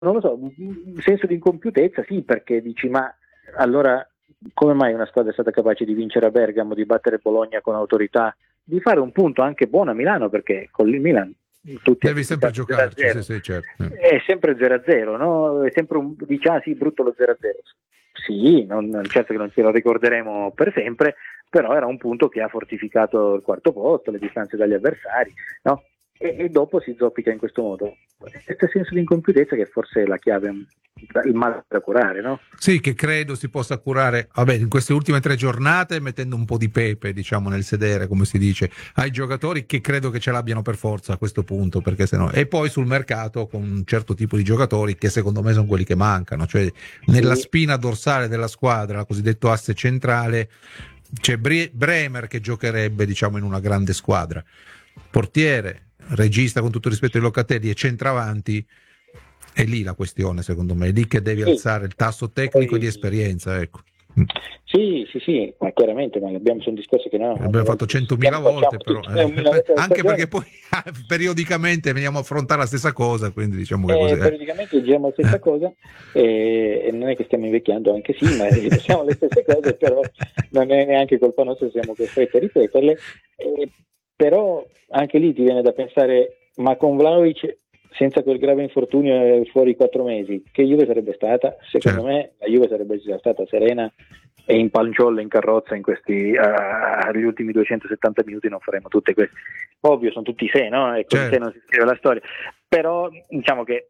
non lo so, un senso di incompiutezza sì, perché dici ma allora come mai una squadra è stata capace di vincere a Bergamo, di battere Bologna con autorità, di fare un punto anche buono a Milano, perché con il Milan tutti Devi sempre hanno giocarci, 0-0, sì, sì, certo. è sempre 0-0, no? È sempre dici ah sì, brutto lo 0-0. Sì, certo che non ce lo ricorderemo per sempre, però era un punto che ha fortificato il quarto posto, le distanze dagli avversari, no? E dopo si zoppica in questo modo. Questo senso di incompiutezza che forse è la chiave, il male da curare, no? Sì, che credo si possa curare, vabbè, in queste ultime 3 giornate mettendo un po' di pepe, diciamo, nel sedere, come si dice, ai giocatori che credo che ce l'abbiano per forza a questo punto, perché sennò. E poi sul mercato con un certo tipo di giocatori che secondo me sono quelli che mancano, cioè nella Sì, spina dorsale della squadra, il cosiddetto asse centrale, c'è Bremer che giocherebbe, diciamo, in una grande squadra. Portiere, regista con tutto il rispetto ai Locatelli e centravanti, è lì la questione, secondo me, è lì che devi sì. alzare il tasso tecnico e di Poi, esperienza, ecco. sì, sì, sì, ma chiaramente, ma sono discorsi che noi ogni L'abbiamo volta fatto che discutiamo 100.000 volte, facciamo però tutti noi 1.000 volte alla anche perché stagione. poi periodicamente veniamo a affrontare la stessa cosa, quindi diciamo che così è. Periodicamente diciamo la stessa cosa e non è che stiamo invecchiando, anche sì, ma diciamo le stesse cose, però non è neanche colpa nostra se siamo costretti a ripeterle. Eh, Però anche lì ti viene da pensare, ma con Vlahovic senza quel grave infortunio fuori 4 mesi, che Juve sarebbe stata? Secondo Certo. me la Juve sarebbe già stata serena e in panciolla, in carrozza in questi agli ultimi 270 minuti non faremo tutte queste. Ovvio, sono tutti sé, no? E con i sé Certo. non si scrive la storia. Però diciamo che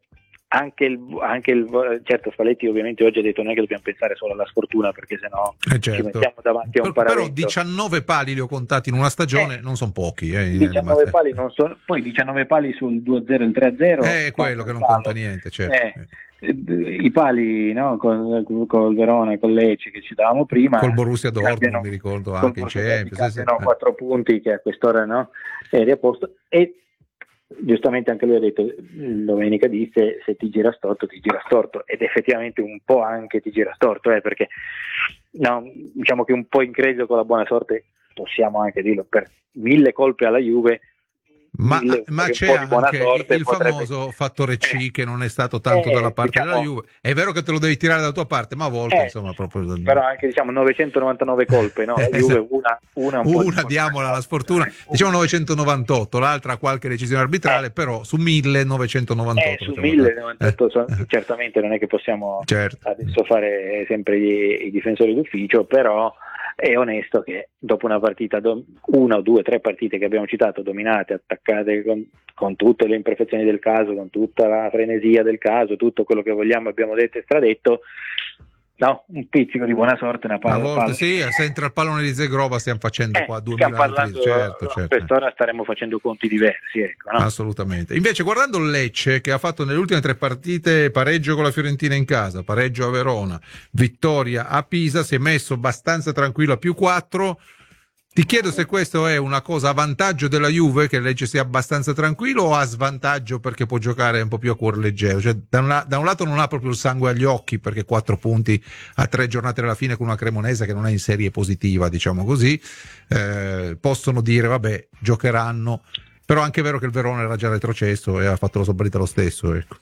certo Spalletti ovviamente oggi ha detto non è che dobbiamo pensare solo alla sfortuna perché sennò ci Certo. mettiamo davanti a un Però paravento. 19 pali li ho contati in una stagione, non sono pochi, in linea di 19 massima. pali non sono, poi 19 pali sul 2-0 e il 3-0 È quello conta che un non conta palo. niente, certo. Eh, I pali, no, col Verona e con Lecce che ci davamo prima Col Borussia ti Dortmund, cambiano mi ricordo col anche in Borussia Dortmund ti Champions. Sì, sì. cambiano 4 punti che a quest'ora no, eri a posto e giustamente anche lui ha detto domenica disse se ti gira storto ed effettivamente un po' anche ti gira storto perché no, diciamo che un po' in credito con la buona sorte possiamo anche dirlo per 1000 colpe alla Juve Ma, 1000 ma un c'è po' di buona anche sorte il potrebbe famoso fattore C che non è stato tanto dalla parte della diciamo Juve. È vero che te lo devi tirare dalla tua parte, ma a volte, insomma, proprio. però anche diciamo 999 colpe no? La Juve una un po' Una di buona diamola la sfortuna, sorte diciamo 998, l'altra qualche decisione arbitrale, però su 1998 su facciamo conto. 1098 certamente non è che possiamo Certo. adesso fare sempre i difensori d'ufficio, però è onesto che dopo una partita, una o due, tre partite che abbiamo citato, dominate, attaccate con tutte le imperfezioni del caso, con tutta la frenesia del caso, tutto quello che vogliamo abbiamo detto e stradetto, no, un pizzico di buona sorte, una A palla, volte sì, se entra il pallone di Zegrova stiamo facendo qua stiamo 2000 litri, parlando, certo, a certo. quest'ora staremo facendo conti diversi, ecco, no? Assolutamente. Invece, guardando il Lecce, che ha fatto nelle ultime 3 partite pareggio con la Fiorentina in casa, pareggio a Verona, vittoria a Pisa, si è messo abbastanza tranquillo a +4. Ti chiedo se questo è una cosa a vantaggio della Juve, che il Lecce sia abbastanza tranquillo, o a svantaggio perché può giocare un po' più a cuor leggero. Cioè, da un lato non ha proprio il sangue agli occhi, perché 4 punti a 3 giornate alla fine con una Cremonese che non è in serie positiva, diciamo così. Possono dire, vabbè, giocheranno. Però anche è vero che il Verona era già retrocesso e ha fatto la sua partita lo stesso, ecco.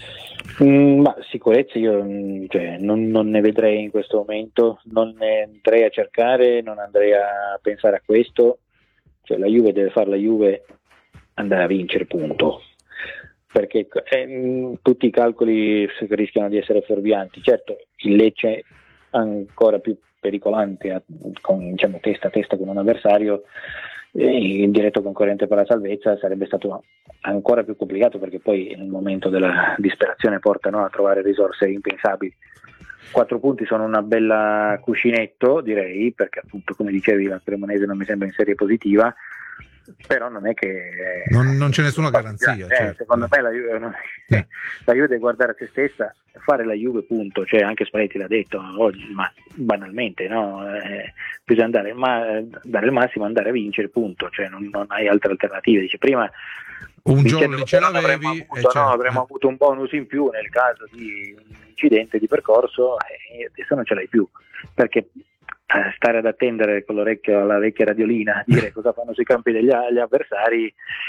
Ma sicurezza io cioè, non ne vedrei in questo momento, non ne andrei a cercare, non andrei a pensare a questo, cioè la Juve deve fare la Juve, andare a vincere punto, perché tutti i calcoli rischiano di essere fuorvianti, certo il Lecce è ancora più pericolante con, diciamo, testa a testa con un avversario in diretto concorrente per la salvezza sarebbe stato ancora più complicato perché poi nel momento della disperazione portano a trovare risorse impensabili. 4 punti sono una bella cuscinetto direi perché appunto come dicevi la Cremonese non mi sembra in serie positiva, però non è che Non c'è nessuna garanzia, certo. secondo me la Juve, la Juve deve guardare a se stessa, fare la Juve punto, cioè anche Spalletti l'ha detto oggi, ma banalmente no? Bisogna dare il massimo, andare a vincere punto, cioè non hai altre alternative, dice prima Un vincendo jolly ce avremmo l'avevi avuto, avremmo avuto un bonus in più nel caso di un incidente di percorso e adesso non ce l'hai più perché stare ad attendere con l'orecchio alla vecchia radiolina a dire cosa fanno sui campi degli avversari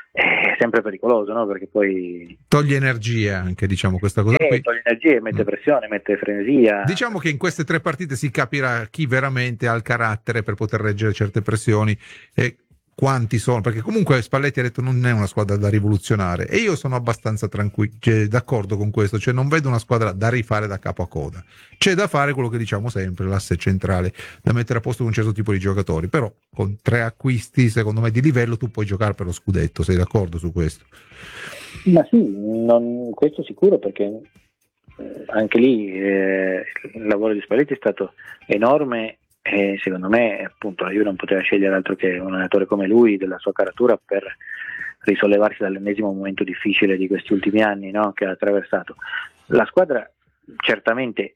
è sempre pericoloso, no? Perché poi toglie energia anche, diciamo, questa cosa qui. toglie energia, mette pressione, mette frenesia. Diciamo che in queste 3 partite si capirà chi veramente ha il carattere per poter reggere certe pressioni e quanti sono, perché comunque Spalletti ha detto non è una squadra da rivoluzionare, e io sono abbastanza tranquillo, d'accordo con questo, cioè non vedo una squadra da rifare da capo a coda, c'è da fare quello che diciamo sempre, l'asse centrale da mettere a posto con un certo tipo di giocatori, però con 3 acquisti secondo me di livello tu puoi giocare per lo scudetto, sei d'accordo su questo? Ma sì, questo sicuro, perché anche lì il lavoro di Spalletti è stato enorme. E secondo me appunto la Juve non poteva scegliere altro che un allenatore come lui, della sua caratura, per risollevarsi dall'ennesimo momento difficile di questi ultimi anni, no? Che ha attraversato. La squadra certamente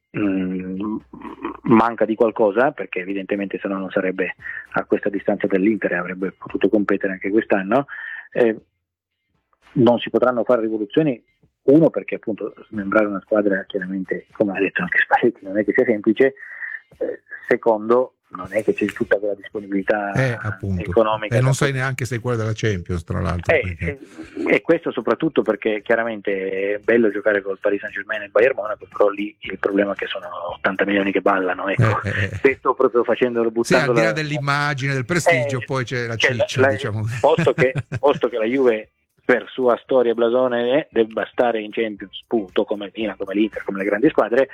manca di qualcosa, perché evidentemente se no non sarebbe a questa distanza dell'Inter e avrebbe potuto competere anche quest'anno. Non si potranno fare rivoluzioni, uno perché appunto smembrare una squadra, chiaramente, come ha detto anche Spalletti, non è che sia semplice. Secondo, non è che c'è tutta quella disponibilità economica, e non sai neanche se è quella della Champions, tra l'altro, e questo soprattutto perché chiaramente è bello giocare col Paris Saint-Germain e il Bayern Monaco, però lì il problema è che sono 80 milioni che ballano, ecco. Questo proprio facendolo, buttando, al di là dell'immagine, del prestigio, poi c'è la ciccia, diciamo. Posto che la Juve per sua storia e blasone debba stare in Champions, punto, come il Milan, come l'Inter, come le grandi squadre.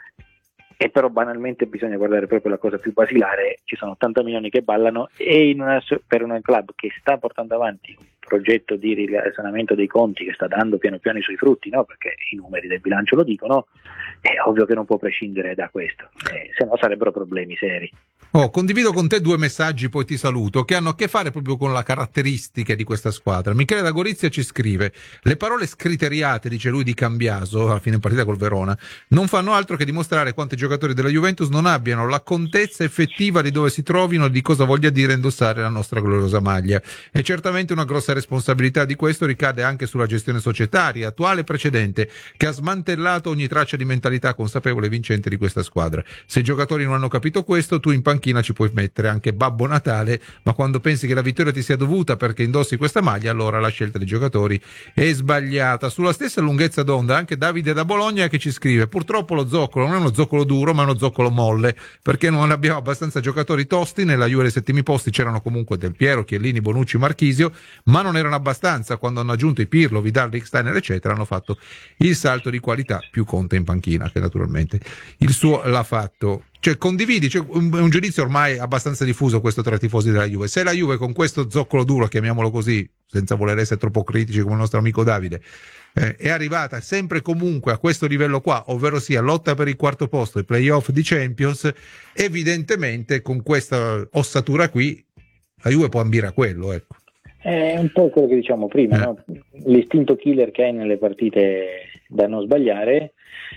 E però banalmente bisogna guardare proprio la cosa più basilare, ci sono 80 milioni che ballano, e per un club che sta portando avanti un progetto di risanamento dei conti che sta dando piano piano i suoi frutti, no? Perché i numeri del bilancio lo dicono, è ovvio che non può prescindere da questo, se no sarebbero problemi seri. Condivido con te 2 messaggi, poi ti saluto, che hanno a che fare proprio con la caratteristica di questa squadra. Michele da Gorizia ci scrive: le parole scriteriate, dice lui, di Cambiaso alla fine partita col Verona non fanno altro che dimostrare quanto i giocatori della Juventus non abbiano la contezza effettiva di dove si trovino e di cosa voglia dire indossare la nostra gloriosa maglia. E certamente una grossa responsabilità di questo ricade anche sulla gestione societaria attuale e precedente, che ha smantellato ogni traccia di mentalità consapevole e vincente di questa squadra. Se i giocatori non hanno capito questo, tu in panchina ci puoi mettere anche Babbo Natale, ma quando pensi che la vittoria ti sia dovuta perché indossi questa maglia, allora la scelta dei giocatori è sbagliata. Sulla stessa lunghezza d'onda anche Davide da Bologna, che ci scrive: purtroppo lo zoccolo non è uno zoccolo duro ma è uno zoccolo molle, perché non abbiamo abbastanza giocatori tosti. Nella Juve ai settimi posti c'erano comunque Del Piero, Chiellini, Bonucci, Marchisio, ma non erano abbastanza. Quando hanno aggiunto i Pirlo, Vidal, Ricksteiner eccetera, hanno fatto il salto di qualità, più Conte in panchina, che naturalmente il suo l'ha fatto. Cioè condividi, è un giudizio ormai abbastanza diffuso questo tra i tifosi della Juve. Se la Juve con questo zoccolo duro, chiamiamolo così, senza voler essere troppo critici come il nostro amico Davide, è arrivata sempre e comunque a questo livello qua, ovvero sia lotta per il 4º posto e playoff di Champions, evidentemente con questa ossatura qui la Juve può ambire a quello, ecco. È un po' quello che diciamo prima, no? L'istinto killer che hai nelle partite da non sbagliare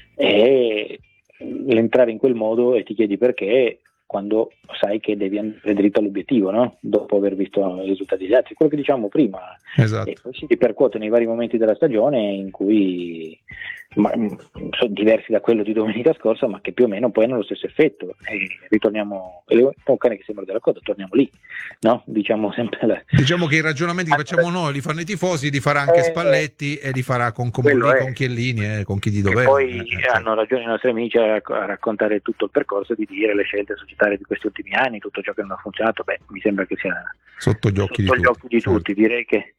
è l'entrare in quel modo, e ti chiedi perché quando sai che devi andare dritto all'obiettivo, no? Dopo aver visto i risultati degli altri, quello che diciamo prima. Esatto. E poi si percuote nei vari momenti della stagione in cui sono diversi da quello di domenica scorsa, ma che più o meno poi hanno lo stesso effetto, e ritorniamo, un cane che sembra della coda, torniamo lì, no? Diciamo sempre diciamo che i ragionamenti che facciamo noi li fanno i tifosi, li farà anche Spalletti e li farà con Commolini, con Chiellini, con chi di dovere. Poi hanno ragione i nostri amici a raccontare tutto il percorso, di dire le scelte societarie di questi ultimi anni, tutto ciò che non ha funzionato. Mi sembra che sia sotto gli occhi di tutti. Direi che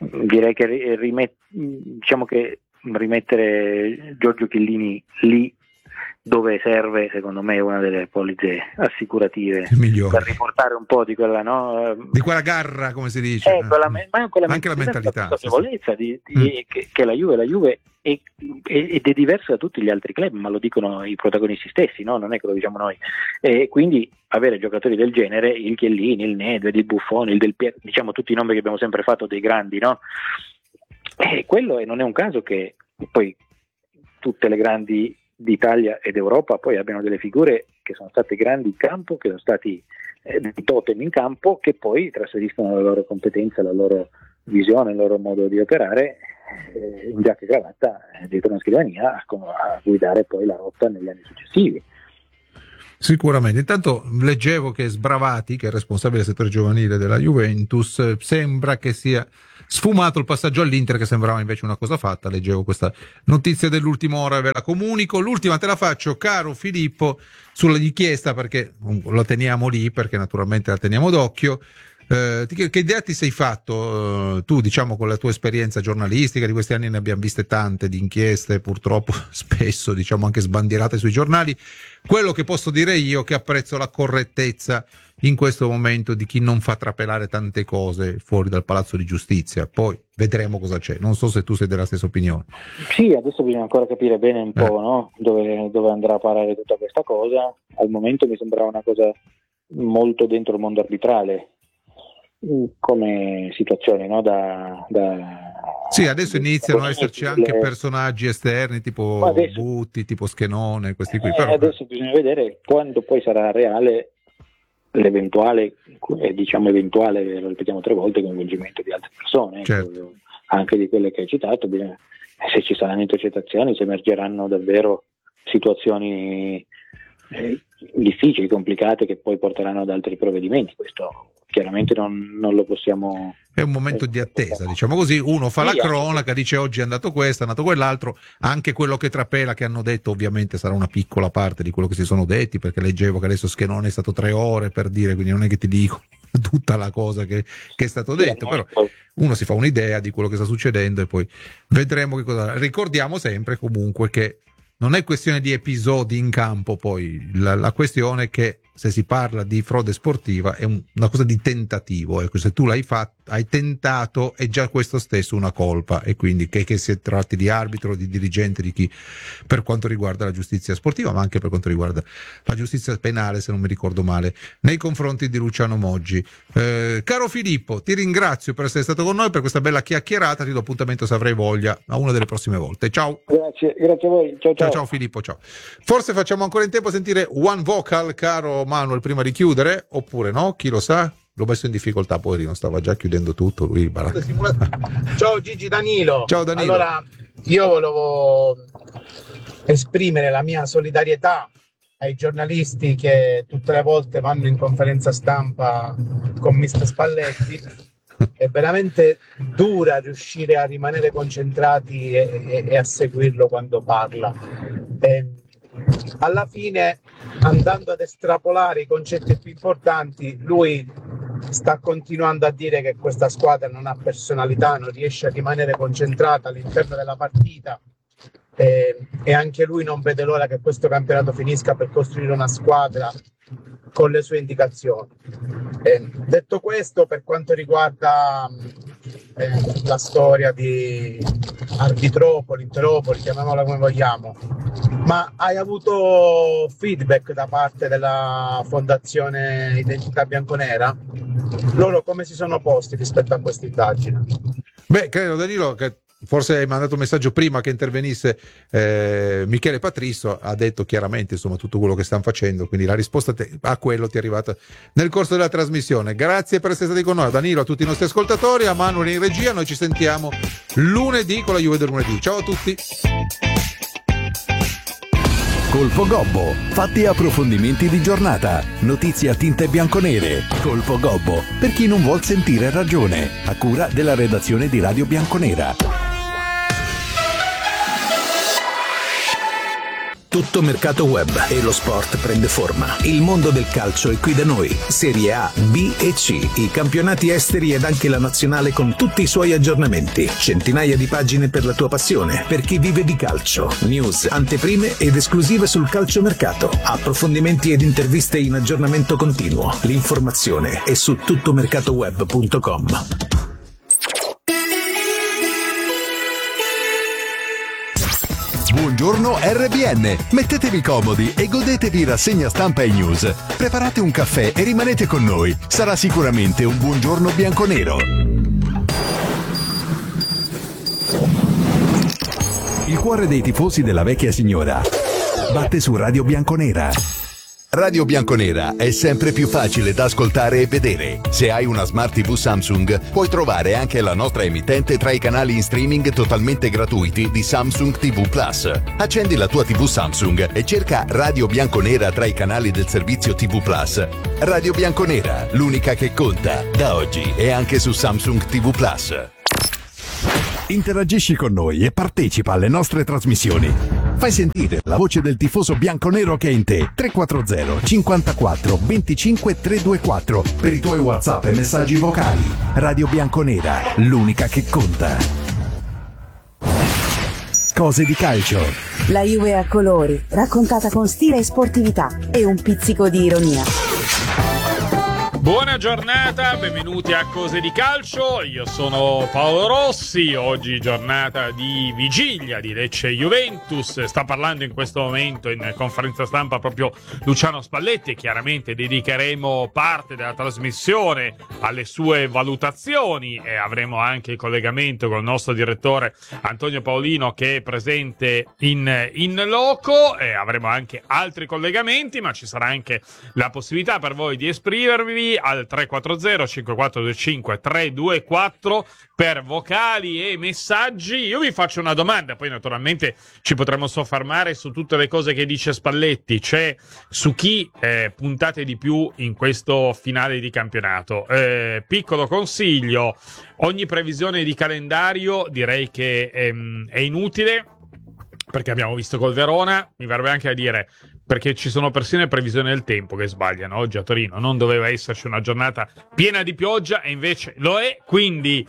diciamo che rimettere Giorgio Chiellini lì dove serve, secondo me, è una delle polizze assicurative per riportare un po' di quella, no? Di quella garra, come si dice, anche la mentalità, consapevolezza che la Juve ed è diversa da tutti gli altri club, ma lo dicono i protagonisti stessi, no? Non è che lo diciamo noi, e quindi avere giocatori del genere, il Chiellini, il Nedved, il Buffon, il Del Piero, diciamo tutti i nomi che abbiamo sempre fatto dei grandi, no? E quello, e non è un caso che poi tutte le grandi d'Italia ed Europa poi abbiano delle figure che sono state grandi in campo, che sono stati dei totem in campo, che poi trasferiscono la loro competenza, la loro visione, il loro modo di operare in giacca e cravatta dietro una scrivania a guidare poi la rotta negli anni successivi. Sicuramente. Intanto leggevo che Sbravati, che è responsabile del settore giovanile della Juventus, sembra che sia sfumato il passaggio all'Inter, che sembrava invece una cosa fatta. Leggevo questa notizia dell'ultima ora e ve la comunico. L'ultima te la faccio, caro Filippo, sulla richiesta, perché la teniamo lì, perché naturalmente la teniamo d'occhio. Che idea ti sei fatto tu, diciamo, con la tua esperienza giornalistica di questi anni? Ne abbiamo viste tante di inchieste, purtroppo spesso, diciamo, anche sbandierate sui giornali. Quello che posso dire io è che apprezzo la correttezza in questo momento di chi non fa trapelare tante cose fuori dal Palazzo di Giustizia. Poi vedremo cosa c'è. Non so se tu sei della stessa opinione. Sì, adesso bisogna ancora capire bene un po', no? Dove andrà a parare tutta questa cosa. Al momento mi sembrava una cosa molto dentro il mondo arbitrale come situazione, no? Sì, adesso iniziano ad esserci anche personaggi esterni tipo adesso, Butti, tipo Schenone, questi qui. Però adesso bisogna vedere quando poi sarà reale l'eventuale, eventuale, lo ripetiamo 3 volte, coinvolgimento di altre persone, certo, anche di quelle che hai citato. Se ci saranno intercettazioni, se emergeranno davvero situazioni difficili, complicate, che poi porteranno ad altri provvedimenti. Questo chiaramente non lo possiamo. È un momento di attesa, diciamo così. Uno fa la cronaca, dice oggi è andato questo, è andato quell'altro. Anche quello che trapela, che hanno detto, ovviamente sarà una piccola parte di quello che si sono detti, perché leggevo che adesso Schenone è stato 3 ore per dire, quindi non è che ti dico tutta la cosa che è stato detto, però uno si fa un'idea di quello che sta succedendo e poi vedremo che cosa. Ricordiamo sempre comunque che non è questione di episodi in campo, poi la questione è che se si parla di frode sportiva è una cosa di tentativo, ecco, se tu l'hai fatto, hai tentato, è già questo stesso una colpa, e quindi che si tratti di arbitro, di dirigente, di chi, per quanto riguarda la giustizia sportiva, ma anche per quanto riguarda la giustizia penale, se non mi ricordo male, nei confronti di Luciano Moggi. Caro Filippo, ti ringrazio per essere stato con noi, per questa bella chiacchierata, ti do appuntamento, se avrai voglia, a una delle prossime volte. Ciao. Grazie a voi. Ciao Filippo, ciao. Forse facciamo ancora in tempo a sentire One Vocal, caro Manuel, prima di chiudere, oppure no? Chi lo sa? L'ho messo in difficoltà, poverino, stava già chiudendo tutto lui. Ciao Gigi, Danilo. Ciao Danilo. Allora, io volevo esprimere la mia solidarietà ai giornalisti che tutte le volte vanno in conferenza stampa con Mister Spalletti. È veramente dura riuscire a rimanere concentrati e a seguirlo quando parla. Alla fine, andando ad estrapolare i concetti più importanti, lui sta continuando a dire che questa squadra non ha personalità, non riesce a rimanere concentrata all'interno della partita, e anche lui non vede l'ora che questo campionato finisca per costruire una squadra con le sue indicazioni. Detto questo, per quanto riguarda la storia di Arbitropoli, Interopoli, chiamiamola come vogliamo, ma hai avuto feedback da parte della Fondazione Identità Bianconera? Loro come si sono posti rispetto a questa indagine? Beh, credo, Danilo, che forse hai mandato un messaggio prima che intervenisse Michele Patrisso, ha detto chiaramente insomma tutto quello che stanno facendo, quindi la risposta a quello ti è arrivata nel corso della trasmissione. Grazie per essere stati con noi, Danilo, a tutti i nostri ascoltatori, a Manuel in regia. Noi ci sentiamo lunedì con la Juve del lunedì. Ciao a tutti. Colpo Gobbo, fatti e approfondimenti di giornata, notizie a tinte bianconere. Colpo Gobbo, per chi non vuol sentire ragione, a cura della redazione di Radio Bianconera. Tutto mercato web e lo sport prende forma. Il mondo del calcio è qui da noi. Serie A, B e C, i campionati esteri ed anche la nazionale con tutti i suoi aggiornamenti. Centinaia di pagine per la tua passione, per chi vive di calcio. News, anteprime ed esclusive sul calciomercato. Approfondimenti ed interviste in aggiornamento continuo. L'informazione è su tuttomercatoweb.com. Buongiorno RBN, mettetevi comodi e godetevi rassegna stampa e news. Preparate un caffè e rimanete con noi, sarà sicuramente un buongiorno bianconero. Il cuore dei tifosi della vecchia signora batte su Radio Bianconera. Radio Bianconera è sempre più facile da ascoltare e vedere. Se hai una Smart TV Samsung, puoi trovare anche la nostra emittente tra i canali in streaming totalmente gratuiti di Samsung TV Plus. Accendi la tua TV Samsung e cerca Radio Bianconera tra i canali del servizio TV Plus. Radio Bianconera, l'unica che conta, da oggi e anche su Samsung TV Plus. Interagisci con noi e partecipa alle nostre trasmissioni. Fai sentire la voce del tifoso bianconero che è in te. 340 54 25 324 per i tuoi WhatsApp e messaggi vocali. Radio Bianconera, l'unica che conta. Cose di calcio. La Juve a colori, raccontata con stile e sportività e un pizzico di ironia. Buona giornata, benvenuti a Cose di Calcio, io sono Paolo Rossi, oggi giornata di vigilia di Lecce-Juventus, sta parlando in questo momento in conferenza stampa proprio Luciano Spalletti e chiaramente dedicheremo parte della trasmissione alle sue valutazioni e avremo anche il collegamento con il nostro direttore Antonio Paolino che è presente in loco e avremo anche altri collegamenti, ma ci sarà anche la possibilità per voi di esprimervi al 340 5425 324 per vocali e messaggi. Io vi faccio una domanda, poi naturalmente ci potremo soffermare su tutte le cose che dice Spalletti, cioè su chi puntate di più in questo finale di campionato. Piccolo consiglio, ogni previsione di calendario direi che è inutile, perché abbiamo visto col Verona, mi verrebbe anche a dire, perché ci sono persino le previsioni del tempo che sbagliano. Oggi a Torino non doveva esserci una giornata piena di pioggia e invece lo è, quindi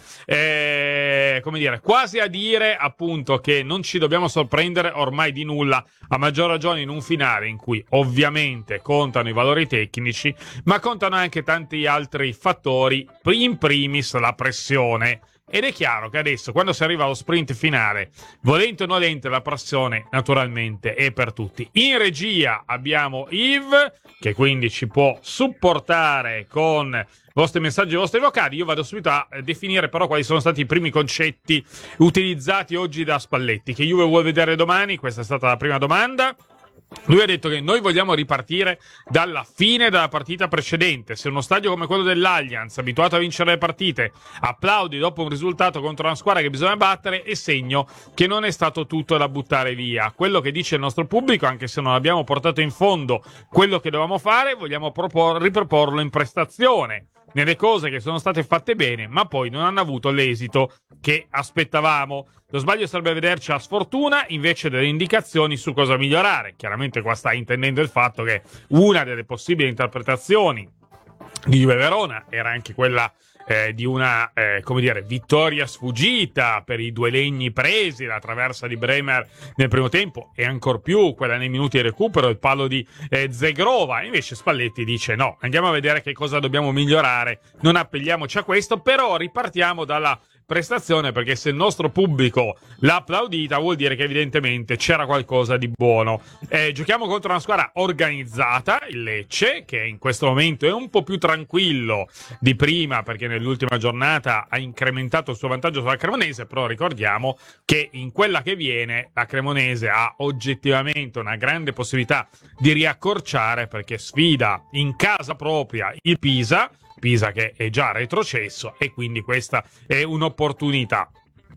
come dire, quasi a dire appunto che non ci dobbiamo sorprendere ormai di nulla, a maggior ragione in un finale in cui ovviamente contano i valori tecnici, ma contano anche tanti altri fattori, in primis la pressione. Ed è chiaro che adesso, quando si arriva allo sprint finale, volente o nolente, la pressione naturalmente è per tutti. In regia abbiamo Yves, che quindi ci può supportare con i vostri messaggi e i vostri vocali. Io vado subito a definire però quali sono stati i primi concetti utilizzati oggi da Spalletti. Che Juve vuoi vedere domani? Questa è stata la prima domanda. Lui ha detto che noi vogliamo ripartire dalla fine della partita precedente. Se uno stadio come quello dell'Allianz, abituato a vincere le partite, applaudi dopo un risultato contro una squadra che bisogna battere, è segno che non è stato tutto da buttare via. Quello che dice il nostro pubblico, anche se non abbiamo portato in fondo quello che dovevamo fare, vogliamo riproporlo in prestazione, nelle cose che sono state fatte bene, ma poi non hanno avuto l'esito che aspettavamo. Lo sbaglio sarebbe vederci a sfortuna invece delle indicazioni su cosa migliorare. Chiaramente qua sta intendendo il fatto che una delle possibili interpretazioni di Juve Verona era anche quella di una vittoria sfuggita per i due legni presi, la traversa di Bremer nel primo tempo e ancor più quella nei minuti di recupero, il palo di Zegrova. Invece Spalletti dice no, andiamo a vedere che cosa dobbiamo migliorare, non appelliamoci a questo, però ripartiamo dalla prestazione, perché se il nostro pubblico l'ha applaudita vuol dire che evidentemente c'era qualcosa di buono. Giochiamo contro una squadra organizzata, il Lecce, che in questo momento è un po' più tranquillo di prima perché nell'ultima giornata ha incrementato il suo vantaggio sulla Cremonese, però ricordiamo che in quella che viene la Cremonese ha oggettivamente una grande possibilità di riaccorciare, perché sfida in casa propria il Pisa che è già retrocesso, e quindi questa è un'opportunità.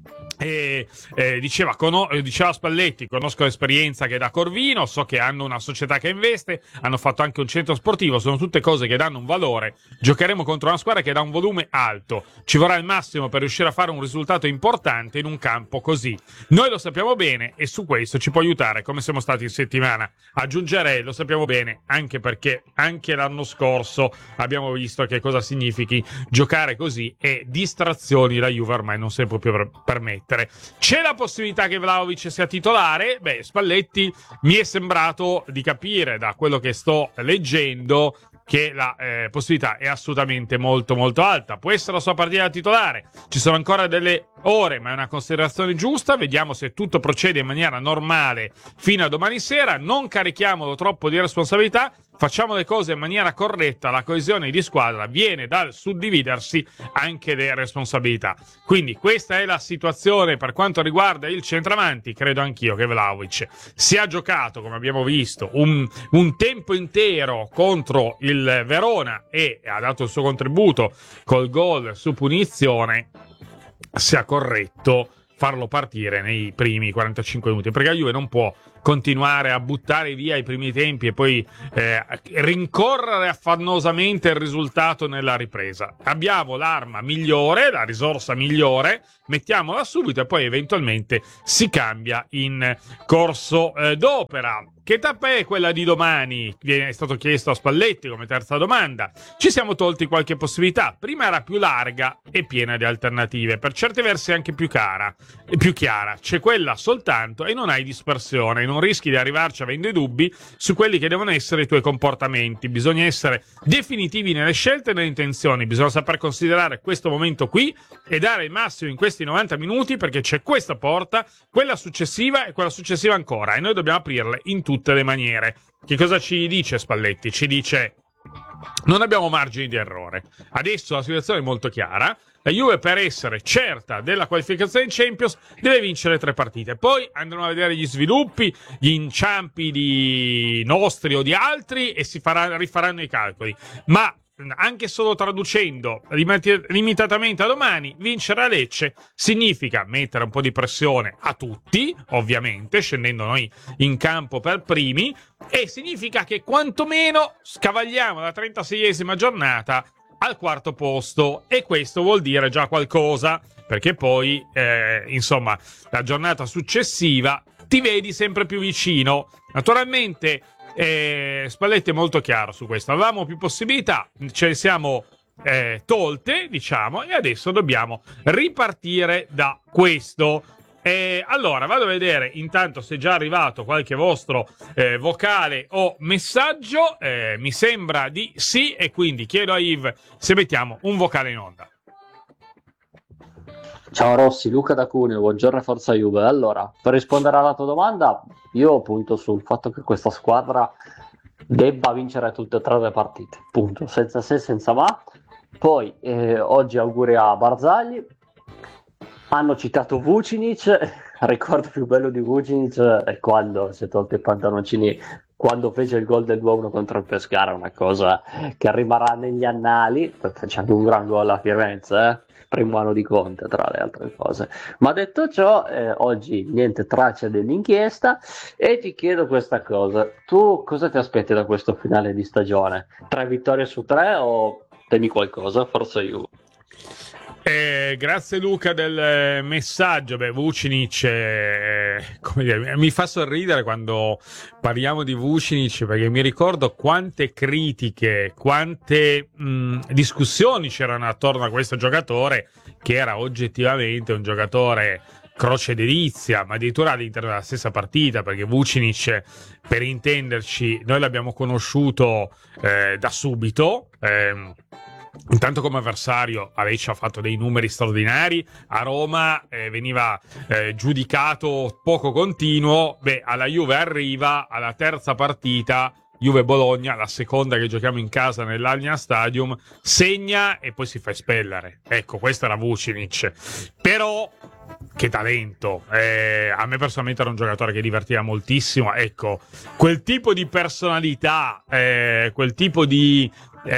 Diceva Spalletti, conosco l'esperienza che dà Corvino, so che hanno una società che investe, hanno fatto anche un centro sportivo, sono tutte cose che danno un valore. Giocheremo contro una squadra che dà un volume alto, ci vorrà il massimo per riuscire a fare un risultato importante in un campo così. Noi lo sappiamo bene e su questo ci può aiutare, come siamo stati in settimana. Aggiungerei, lo sappiamo bene anche perché anche l'anno scorso abbiamo visto che cosa significhi giocare così, e distrazioni la Juve ormai non si può più permettere. C'è la possibilità che Vlahovic sia titolare? Spalletti mi è sembrato di capire da quello che sto leggendo che la possibilità è assolutamente molto molto alta. Può essere la sua partita da titolare, ci sono ancora delle ore, ma è una considerazione giusta. Vediamo se tutto procede in maniera normale fino a domani sera, non carichiamolo troppo di responsabilità, facciamo le cose in maniera corretta, la coesione di squadra viene dal suddividersi anche le responsabilità. Quindi questa è la situazione per quanto riguarda il centravanti. Credo anch'io che Vlahovic si ha giocato, come abbiamo visto, un tempo intero contro il Verona e ha dato il suo contributo col gol su punizione. Sia corretto farlo partire nei primi 45 minuti, perché la Juve non può continuare a buttare via i primi tempi e poi rincorrere affannosamente il risultato nella ripresa. Abbiamo l'arma migliore, la risorsa migliore, mettiamola subito e poi eventualmente si cambia in corso d'opera. Che tappa è quella di domani? È stato chiesto a Spalletti come terza domanda. Ci siamo tolti qualche possibilità. Prima era più larga e piena di alternative, per certi versi anche più chiara. C'è quella soltanto e non hai dispersione, non rischi di arrivarci avendo i dubbi su quelli che devono essere i tuoi comportamenti. Bisogna essere definitivi nelle scelte e nelle intenzioni. Bisogna saper considerare questo momento qui e dare il massimo in questi 90 minuti, perché c'è questa porta, quella successiva e quella successiva ancora, e noi dobbiamo aprirle in tutte le maniere. Che cosa ci dice Spalletti? Ci dice: non abbiamo margini di errore. Adesso la situazione è molto chiara. La Juve, per essere certa della qualificazione in Champions, deve vincere 3 partite. Poi andremo a vedere gli sviluppi, gli inciampi di nostri o di altri e rifaranno i calcoli. Ma anche solo traducendo limitatamente a domani, vincere a Lecce significa mettere un po' di pressione a tutti, ovviamente, scendendo noi in campo per primi, e significa che quantomeno scavagliamo la 36esima giornata al 4º posto, e questo vuol dire già qualcosa, perché poi insomma la giornata successiva ti vedi sempre più vicino. Naturalmente Spalletti è molto chiaro su questo: avevamo più possibilità, ce le siamo tolte, diciamo, e adesso dobbiamo ripartire da questo. Allora vado a vedere intanto se è già arrivato qualche vostro vocale o messaggio. Mi sembra di sì, e quindi chiedo a Yves se mettiamo un vocale in onda. Ciao Rossi, Luca da Cuneo, buongiorno e forza Juve. Allora, per rispondere alla tua domanda, io punto sul fatto che questa squadra debba vincere tutte e 3 le partite, punto, senza se, senza ma. Poi oggi auguri a Barzagli. Hanno citato Vucinic. Ricordo più bello di Vucinic è quando si è tolto i pantaloncini, quando fece il gol del 2-1 contro il Pescara, una cosa che rimarrà negli annali. Facendo un gran gol a Firenze, primo anno di Conte tra le altre cose. Ma detto ciò, oggi niente traccia dell'inchiesta, e ti chiedo questa cosa: tu cosa ti aspetti da questo finale di stagione? 3 vittorie su 3 o temi qualcosa? Forza Juve. Grazie Luca del messaggio. Vucinic, come dire, mi fa sorridere quando parliamo di Vucinic, perché mi ricordo quante critiche, quante discussioni c'erano attorno a questo giocatore, che era oggettivamente un giocatore croce delizia, ma addirittura all'interno della stessa partita, perché Vucinic, per intenderci, noi l'abbiamo conosciuto da subito. Intanto come avversario a Lecce ha fatto dei numeri straordinari, a Roma veniva giudicato poco continuo. Alla Juve arriva alla terza partita, Juve-Bologna, la seconda che giochiamo in casa nell'Allianz Stadium, segna e poi si fa espellere. Ecco, questo era Vucinic. Però che talento, a me personalmente era un giocatore che divertiva moltissimo. Ecco, quel tipo di personalità, quel tipo di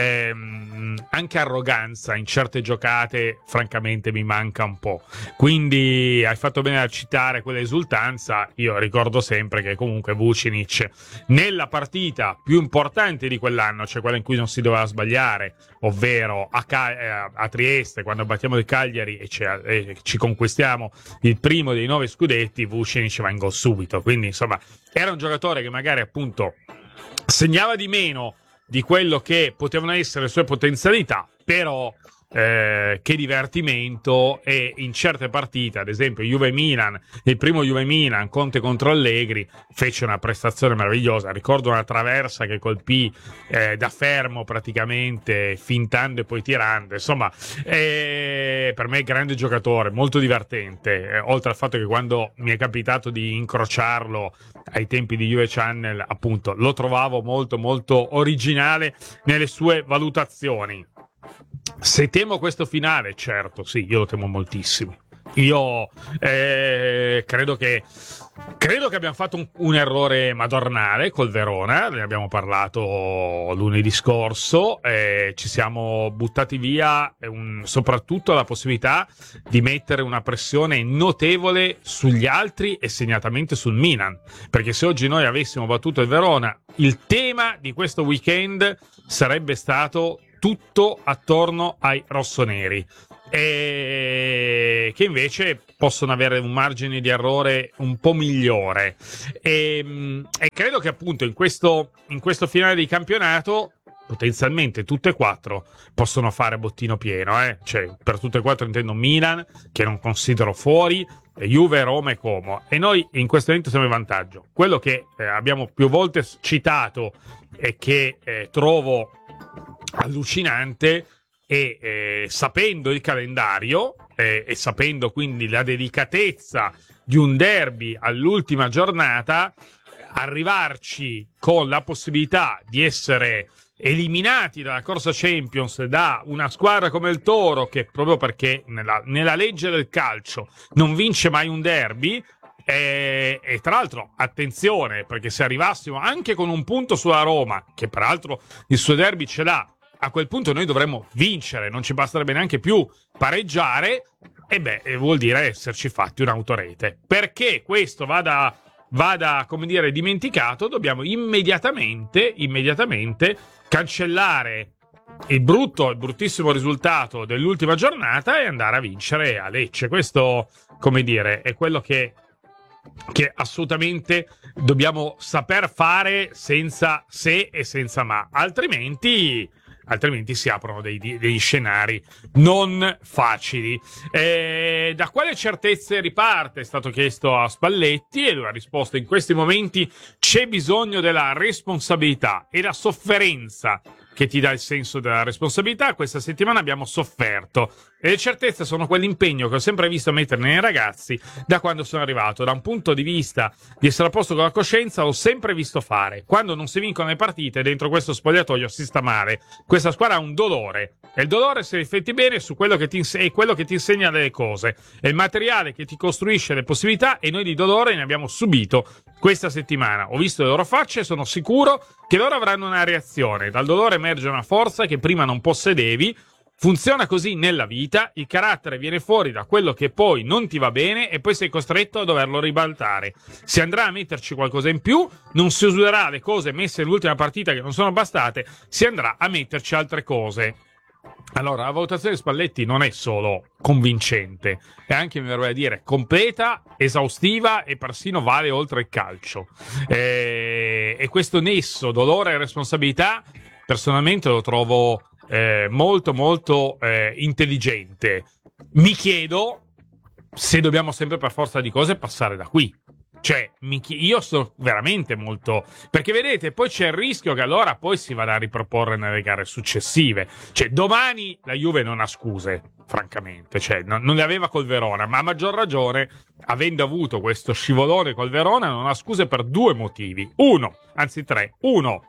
anche arroganza in certe giocate francamente mi manca un po'. Quindi hai fatto bene a citare quella esultanza. Io ricordo sempre che comunque Vucinic nella partita più importante di quell'anno, cioè quella in cui non si doveva sbagliare, ovvero a Trieste, quando battiamo il Cagliari e ci conquistiamo il primo dei 9 scudetti, Vucinic va in gol subito. Quindi insomma era un giocatore che magari appunto segnava di meno di quello che potevano essere le sue potenzialità, però che divertimento, e in certe partite, ad esempio Juve-Milan, il primo Juve-Milan, Conte contro Allegri, fece una prestazione meravigliosa. Ricordo una traversa che colpì da fermo praticamente, fintando e poi tirando. Insomma, per me grande giocatore, molto divertente, oltre al fatto che quando mi è capitato di incrociarlo ai tempi di Juve Channel, appunto, lo trovavo molto molto originale nelle sue valutazioni. Se temo questo finale, certo, sì, io lo temo moltissimo. Io credo che abbiamo fatto un errore madornale col Verona, ne abbiamo parlato lunedì scorso, ci siamo buttati via soprattutto la possibilità di mettere una pressione notevole sugli altri e segnatamente sul Milan, perché se oggi noi avessimo battuto il Verona, il tema di questo weekend sarebbe stato tutto attorno ai rossoneri, e che invece possono avere un margine di errore un po' migliore, e credo che appunto in questo finale di campionato potenzialmente tutte e quattro possono fare bottino pieno, cioè per tutte e quattro intendo Milan, che non considero fuori, Juve, Roma e Como, e noi in questo momento siamo in vantaggio. Quello che abbiamo più volte citato e che trovo allucinante, e sapendo il calendario e sapendo quindi la delicatezza di un derby all'ultima giornata, arrivarci con la possibilità di essere eliminati dalla corsa Champions da una squadra come il Toro, che proprio perché nella legge del calcio non vince mai un derby. E tra l'altro attenzione, perché se arrivassimo anche con un punto sulla Roma, che peraltro il suo derby ce l'ha, a quel punto noi dovremmo vincere, non ci basterebbe neanche più pareggiare, e vuol dire esserci fatti un'autorete. Perché questo vada come dire dimenticato, dobbiamo immediatamente cancellare il bruttissimo risultato dell'ultima giornata e andare a vincere a Lecce. Questo, come dire, è quello che assolutamente dobbiamo saper fare, senza se e senza ma, altrimenti si aprono degli scenari non facili. Da quale certezze riparte? È stato chiesto a Spalletti, e lui ha risposto: in questi momenti c'è bisogno della responsabilità e la sofferenza che ti dà il senso della responsabilità. Questa settimana abbiamo sofferto, e le certezze sono quell'impegno che ho sempre visto mettere nei ragazzi da quando sono arrivato. Da un punto di vista di essere a posto con la coscienza, l'ho sempre visto fare. Quando non si vincono le partite, dentro questo spogliatoio si sta male. Questa squadra ha un dolore, e il dolore, se rifletti bene, su quello che è quello che ti insegna delle cose, è il materiale che ti costruisce le possibilità, e noi di dolore ne abbiamo subito questa settimana. Ho visto le loro facce, sono sicuro che loro avranno una reazione. Dal dolore emerge una forza che prima non possedevi. Funziona così nella vita, il carattere viene fuori da quello che poi non ti va bene, e poi sei costretto a doverlo ribaltare. Si andrà a metterci qualcosa in più, non si userà le cose messe nell'ultima partita che non sono bastate, si andrà a metterci altre cose. Allora, la valutazione di Spalletti non è solo convincente, è anche, mi verrebbe a dire, completa, esaustiva, e persino vale oltre il calcio. E questo nesso dolore e responsabilità personalmente lo trovo molto molto intelligente. Mi chiedo se dobbiamo sempre per forza di cose passare da qui. Cioè, io sto veramente molto... Perché vedete, poi c'è il rischio che allora poi si vada a riproporre nelle gare successive. Cioè, domani la Juve non ha scuse, francamente. Cioè, non le aveva col Verona, ma a maggior ragione, avendo avuto questo scivolone col Verona, non ha scuse per due motivi. Tre. Uno,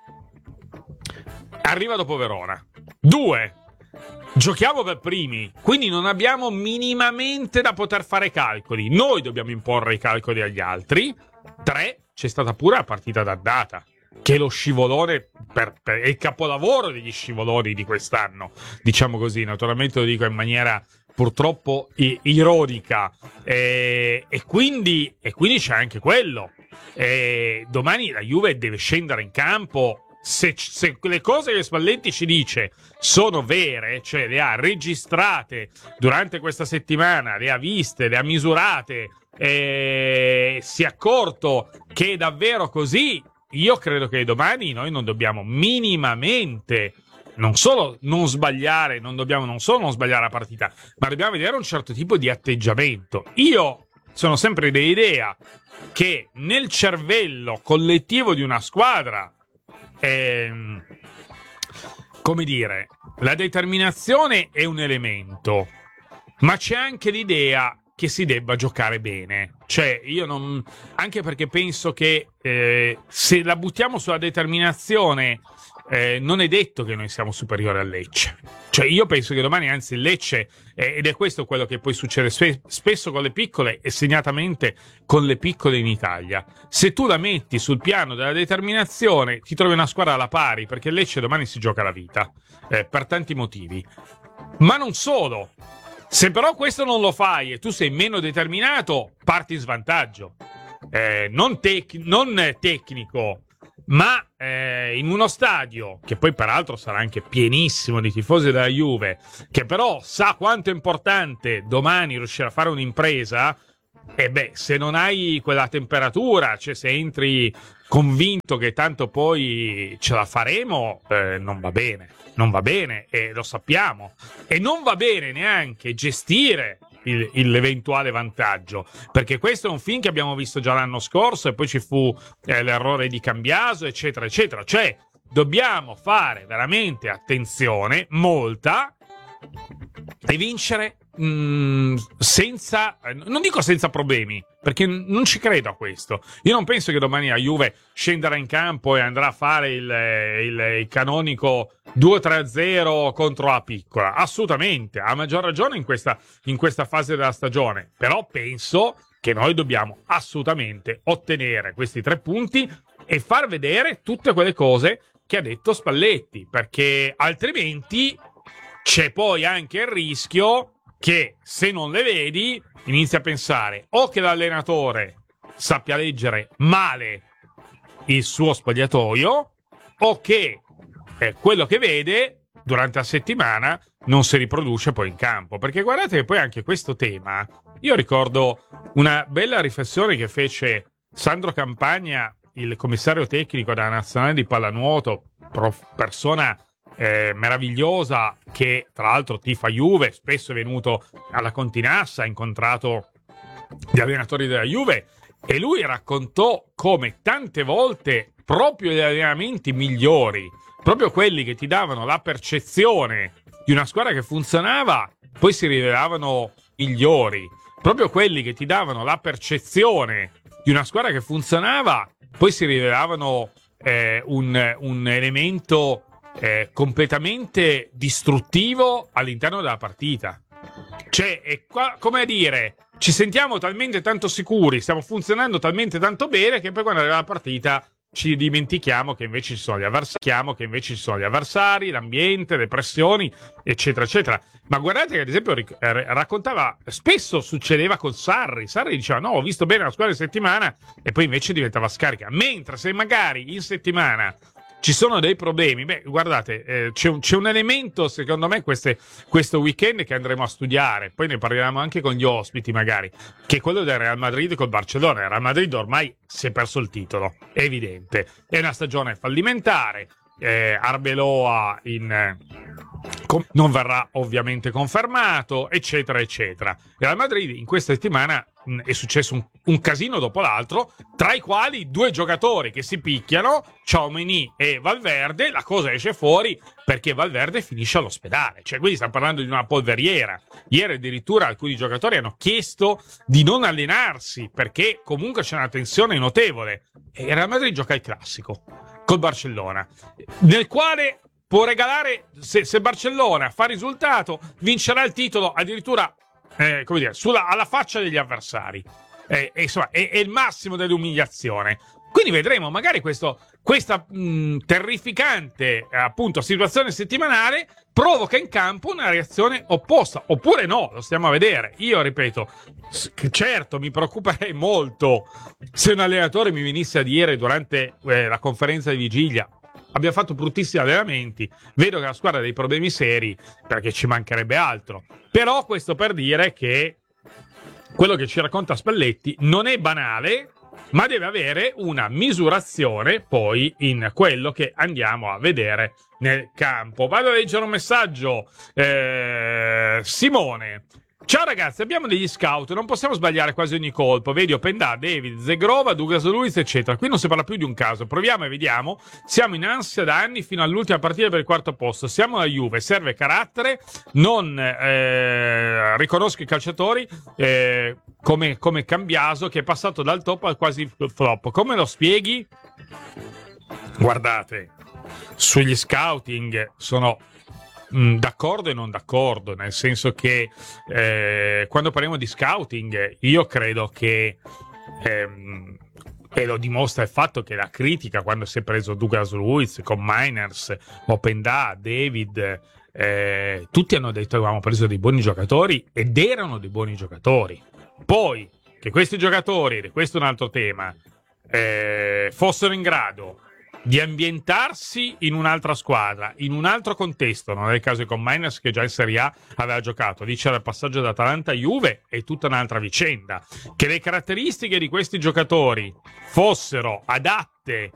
arriva dopo Verona. 2, giochiamo per primi, quindi non abbiamo minimamente da poter fare calcoli. Noi dobbiamo imporre i calcoli agli altri. 3, c'è stata pure la partita d'andata, che è lo scivolone, è il capolavoro degli scivoloni di quest'anno, diciamo così. Naturalmente lo dico in maniera purtroppo ironica, e quindi c'è anche quello. Domani la Juve deve scendere in campo. Se le cose che Spalletti ci dice sono vere, cioè le ha registrate durante questa settimana, le ha viste, le ha misurate, si è accorto che è davvero così, io credo che domani noi non dobbiamo minimamente non solo non sbagliare, non solo non sbagliare la partita, ma dobbiamo vedere un certo tipo di atteggiamento. Io sono sempre dell'idea che nel cervello collettivo di una squadra, come dire, la determinazione è un elemento, ma c'è anche l'idea che si debba giocare bene. Cioè, io non... anche perché penso che se la buttiamo sulla determinazione, non è detto che noi siamo superiori al Lecce. Cioè, io penso che domani, anzi, il Lecce, ed è questo quello che poi succede spesso con le piccole, e segnatamente con le piccole in Italia. Se tu la metti sul piano della determinazione, ti trovi una squadra alla pari, perché il Lecce domani si gioca la vita, per tanti motivi. Ma non solo. Se però questo non lo fai e tu sei meno determinato, parti in svantaggio. Non tecnico, ma in uno stadio che poi peraltro sarà anche pienissimo di tifosi della Juve, che però sa quanto è importante domani riuscire a fare un'impresa, se non hai quella temperatura, cioè se entri convinto che tanto poi ce la faremo, non va bene, e lo sappiamo, e non va bene neanche gestire l'eventuale vantaggio, perché questo è un film che abbiamo visto già l'anno scorso e poi ci fu l'errore di Cambiaso, eccetera eccetera. Cioè dobbiamo fare veramente attenzione, molta, e vincere senza, non dico senza problemi, perché non ci credo a questo. Io non penso che domani la Juve scenderà in campo e andrà a fare il canonico 2-3-0 contro la piccola, assolutamente, ha maggior ragione in questa fase della stagione, però penso che noi dobbiamo assolutamente ottenere questi 3 punti e far vedere tutte quelle cose che ha detto Spalletti, perché altrimenti c'è poi anche il rischio che, se non le vedi, inizi a pensare o che l'allenatore sappia leggere male il suo spogliatoio, o che quello che vede durante la settimana non si riproduce poi in campo. Perché guardate che poi anche questo tema, io ricordo una bella riflessione che fece Sandro Campagna, il commissario tecnico della Nazionale di pallanuoto, persona meravigliosa, che tra l'altro tifa Juve, spesso è venuto alla Continassa, ha incontrato gli allenatori della Juve, e lui raccontò come tante volte proprio gli allenamenti migliori, proprio quelli che ti davano la percezione di una squadra che funzionava, poi si rivelavano migliori. Proprio quelli che ti davano la percezione di una squadra che funzionava, poi si rivelavano un elemento completamente distruttivo all'interno della partita. Cioè, è come a dire, ci sentiamo talmente tanto sicuri, stiamo funzionando talmente tanto bene, che poi quando arriva la partita ci dimentichiamo che invece ci sono gli avversari, l'ambiente, le pressioni, eccetera eccetera. Ma guardate che ad esempio raccontava, spesso succedeva con Sarri diceva no, ho visto bene la squadra in settimana, e poi invece diventava scarica, mentre se magari in settimana ci sono dei problemi, guardate, c'è un elemento secondo me questo weekend che andremo a studiare, poi ne parliamo anche con gli ospiti magari, che è quello del Real Madrid col Barcellona. Il Real Madrid ormai si è perso il titolo, è evidente, è una stagione fallimentare, Arbeloa non verrà ovviamente confermato, eccetera eccetera. Real Madrid in questa settimana è successo un casino dopo l'altro, tra i quali 2 giocatori che si picchiano, Tchouaméni e Valverde. La cosa esce fuori perché Valverde finisce all'ospedale, cioè quindi stiamo parlando di una polveriera. Ieri addirittura alcuni giocatori hanno chiesto di non allenarsi perché comunque c'è una tensione notevole, e Real Madrid gioca il classico col Barcellona, nel quale può regalare, se Barcellona fa risultato, vincerà il titolo addirittura come dire, alla faccia degli avversari. Insomma, è il massimo dell'umiliazione. Quindi vedremo magari questa terrificante appunto situazione settimanale provoca in campo una reazione opposta, oppure no, lo stiamo a vedere. Io ripeto, certo mi preoccuperei molto se un allenatore mi venisse a dire durante la conferenza di vigilia: abbiamo fatto bruttissimi allenamenti, vedo che la squadra ha dei problemi seri, perché ci mancherebbe altro. Però questo per dire che quello che ci racconta Spalletti non è banale, ma deve avere una misurazione poi in quello che andiamo a vedere nel campo. Vado a leggere un messaggio. Simone: ciao ragazzi, abbiamo degli scout, non possiamo sbagliare quasi ogni colpo. Vedi Openda, David, Zegrova, Douglas Luiz, eccetera. Qui non si parla più di un caso. Proviamo e vediamo. Siamo in ansia da anni fino all'ultima partita per il quarto posto. Siamo la Juve, serve carattere. Non riconosco i calciatori come Cambiaso, che è passato dal top al quasi flop. Come lo spieghi? Guardate, sugli scouting sono d'accordo e non d'accordo, nel senso che quando parliamo di scouting io credo che e lo dimostra il fatto che la critica, quando si è preso Douglas Luiz con Miners, Openda, David, tutti hanno detto che avevamo preso dei buoni giocatori ed erano dei buoni giocatori. Poi che questi giocatori, e questo è un altro tema, fossero in grado di ambientarsi in un'altra squadra, in un altro contesto, non è il caso con Miners che già in Serie A aveva giocato, lì c'era il passaggio da Atalanta a Juve, è tutta un'altra vicenda. Che le caratteristiche di questi giocatori fossero adatte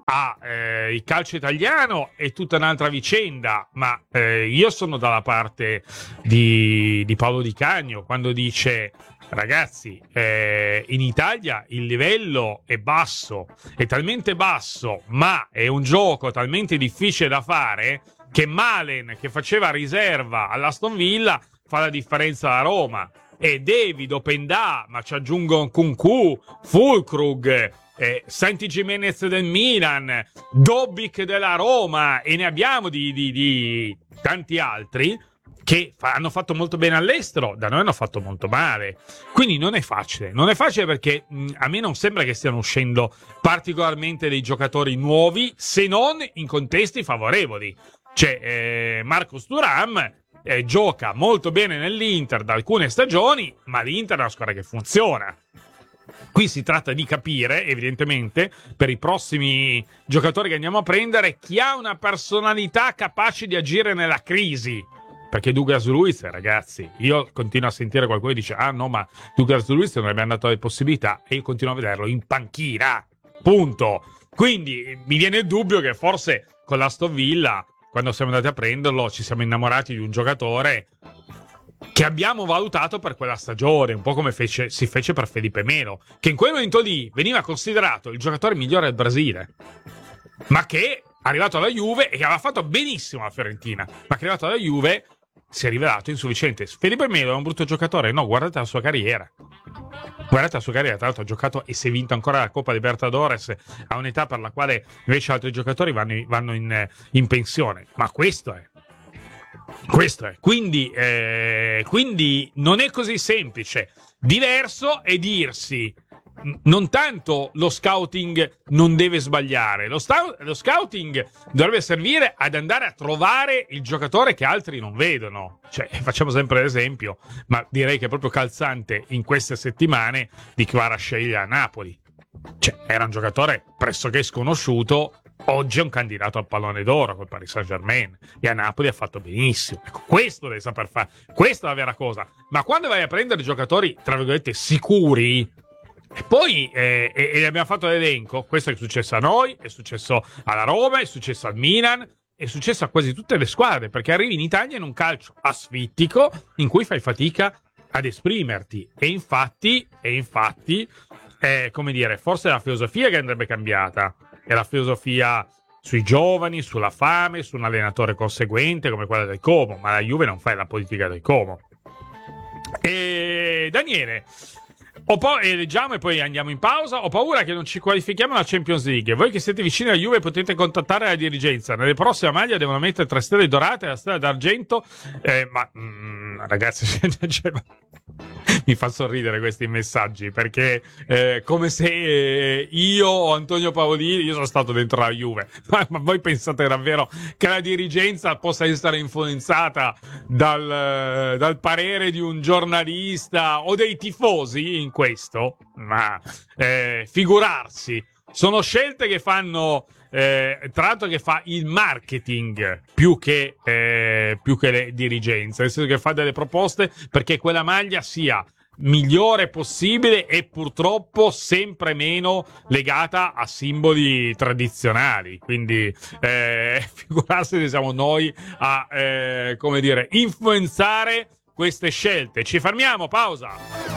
il calcio italiano è tutta un'altra vicenda, ma io sono dalla parte di Paolo Di Canio quando dice: ragazzi, in Italia il livello è basso, è talmente basso, ma è un gioco talmente difficile da fare che Malen, che faceva riserva all'Aston Villa, fa la differenza alla Roma. E David, Openda, ma ci aggiungo Kunku, Fulkrug, Santi Gimenez del Milan, Dobbik della Roma, e ne abbiamo di tanti altri che hanno fatto molto bene all'estero, da noi hanno fatto molto male. Quindi non è facile perché a me non sembra che stiano uscendo particolarmente dei giocatori nuovi, se non in contesti favorevoli. C'è Marcus Thuram, gioca molto bene nell'Inter da alcune stagioni, ma l'Inter è una squadra che funziona. Qui si tratta di capire, evidentemente, per i prossimi giocatori che andiamo a prendere, chi ha una personalità capace di agire nella crisi. Perché Douglas Luiz, ragazzi, io continuo a sentire qualcuno che dice: ah no, ma Douglas Luiz non abbiamo dato le possibilità, e io continuo a vederlo in panchina, punto. Quindi mi viene il dubbio che forse con l'Aston Villa, quando siamo andati a prenderlo, ci siamo innamorati di un giocatore che abbiamo valutato per quella stagione, un po' come si fece per Felipe Melo, che in quel momento lì veniva considerato il giocatore migliore del Brasile, ma che arrivato alla Juve, e che aveva fatto benissimo la Fiorentina, ma che arrivato alla Juve si è rivelato insufficiente. Felipe Melo è un brutto giocatore? No, guardate la sua carriera. Guardate la sua carriera, tra l'altro ha giocato e si è vinto ancora la Coppa Libertadores a un'età per la quale invece altri giocatori vanno in pensione. Ma questo è. Quindi non è così semplice. Diverso è dirsi: non tanto lo scouting non deve sbagliare, lo scouting dovrebbe servire ad andare a trovare il giocatore che altri non vedono. Cioè, facciamo sempre l'esempio, ma direi che è proprio calzante in queste settimane, di Kvaratskhelia a Napoli. Cioè, era un giocatore pressoché sconosciuto, oggi è un candidato al pallone d'oro col Paris Saint-Germain, e a Napoli ha fatto benissimo. Ecco, questo devi saper fare, questa è la vera cosa. Ma quando vai a prendere giocatori, tra virgolette, sicuri, e poi e abbiamo fatto l'elenco, questo è successo a noi, è successo alla Roma, è successo al Milan, è successo a quasi tutte le squadre, perché arrivi in Italia in un calcio asfittico in cui fai fatica ad esprimerti. E infatti come dire, forse è la filosofia che andrebbe cambiata, è la filosofia sui giovani, sulla fame, su un allenatore conseguente come quella del Como, ma la Juve non fa la politica del Como. E Daniele, leggiamo e poi andiamo in pausa. Ho paura che non ci qualifichiamo alla Champions League. Voi che siete vicini alla Juve potete contattare la dirigenza. Nelle prossime maglie devono mettere 3 stelle dorate e la stella d'argento. Ragazzi, mi fa sorridere questi messaggi, perché come se io o Antonio Paolini, io sono stato dentro la Juve, ma voi pensate davvero che la dirigenza possa essere influenzata dal parere di un giornalista o dei tifosi in questo? Ma figurarsi, sono scelte che fanno tra l'altro che fa il marketing più che le dirigenze, nel senso che fa delle proposte perché quella maglia sia migliore possibile e purtroppo sempre meno legata a simboli tradizionali, quindi figurarsi se siamo noi a come dire, influenzare queste scelte. Ci fermiamo, pausa.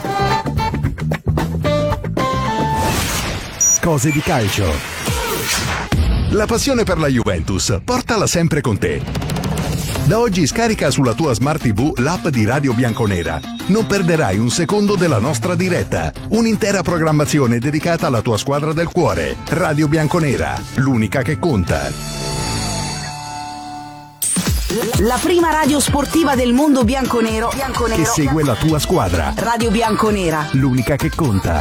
Cose di calcio. La passione per la Juventus, portala sempre con te. Da oggi scarica sulla tua Smart TV l'app di Radio Bianconera. Non perderai un secondo della nostra diretta. Un'intera programmazione dedicata alla tua squadra del cuore. Radio Bianconera, l'unica che conta. La prima radio sportiva del mondo bianconero. Che segue la tua squadra. Radio Bianconera. L'unica che conta.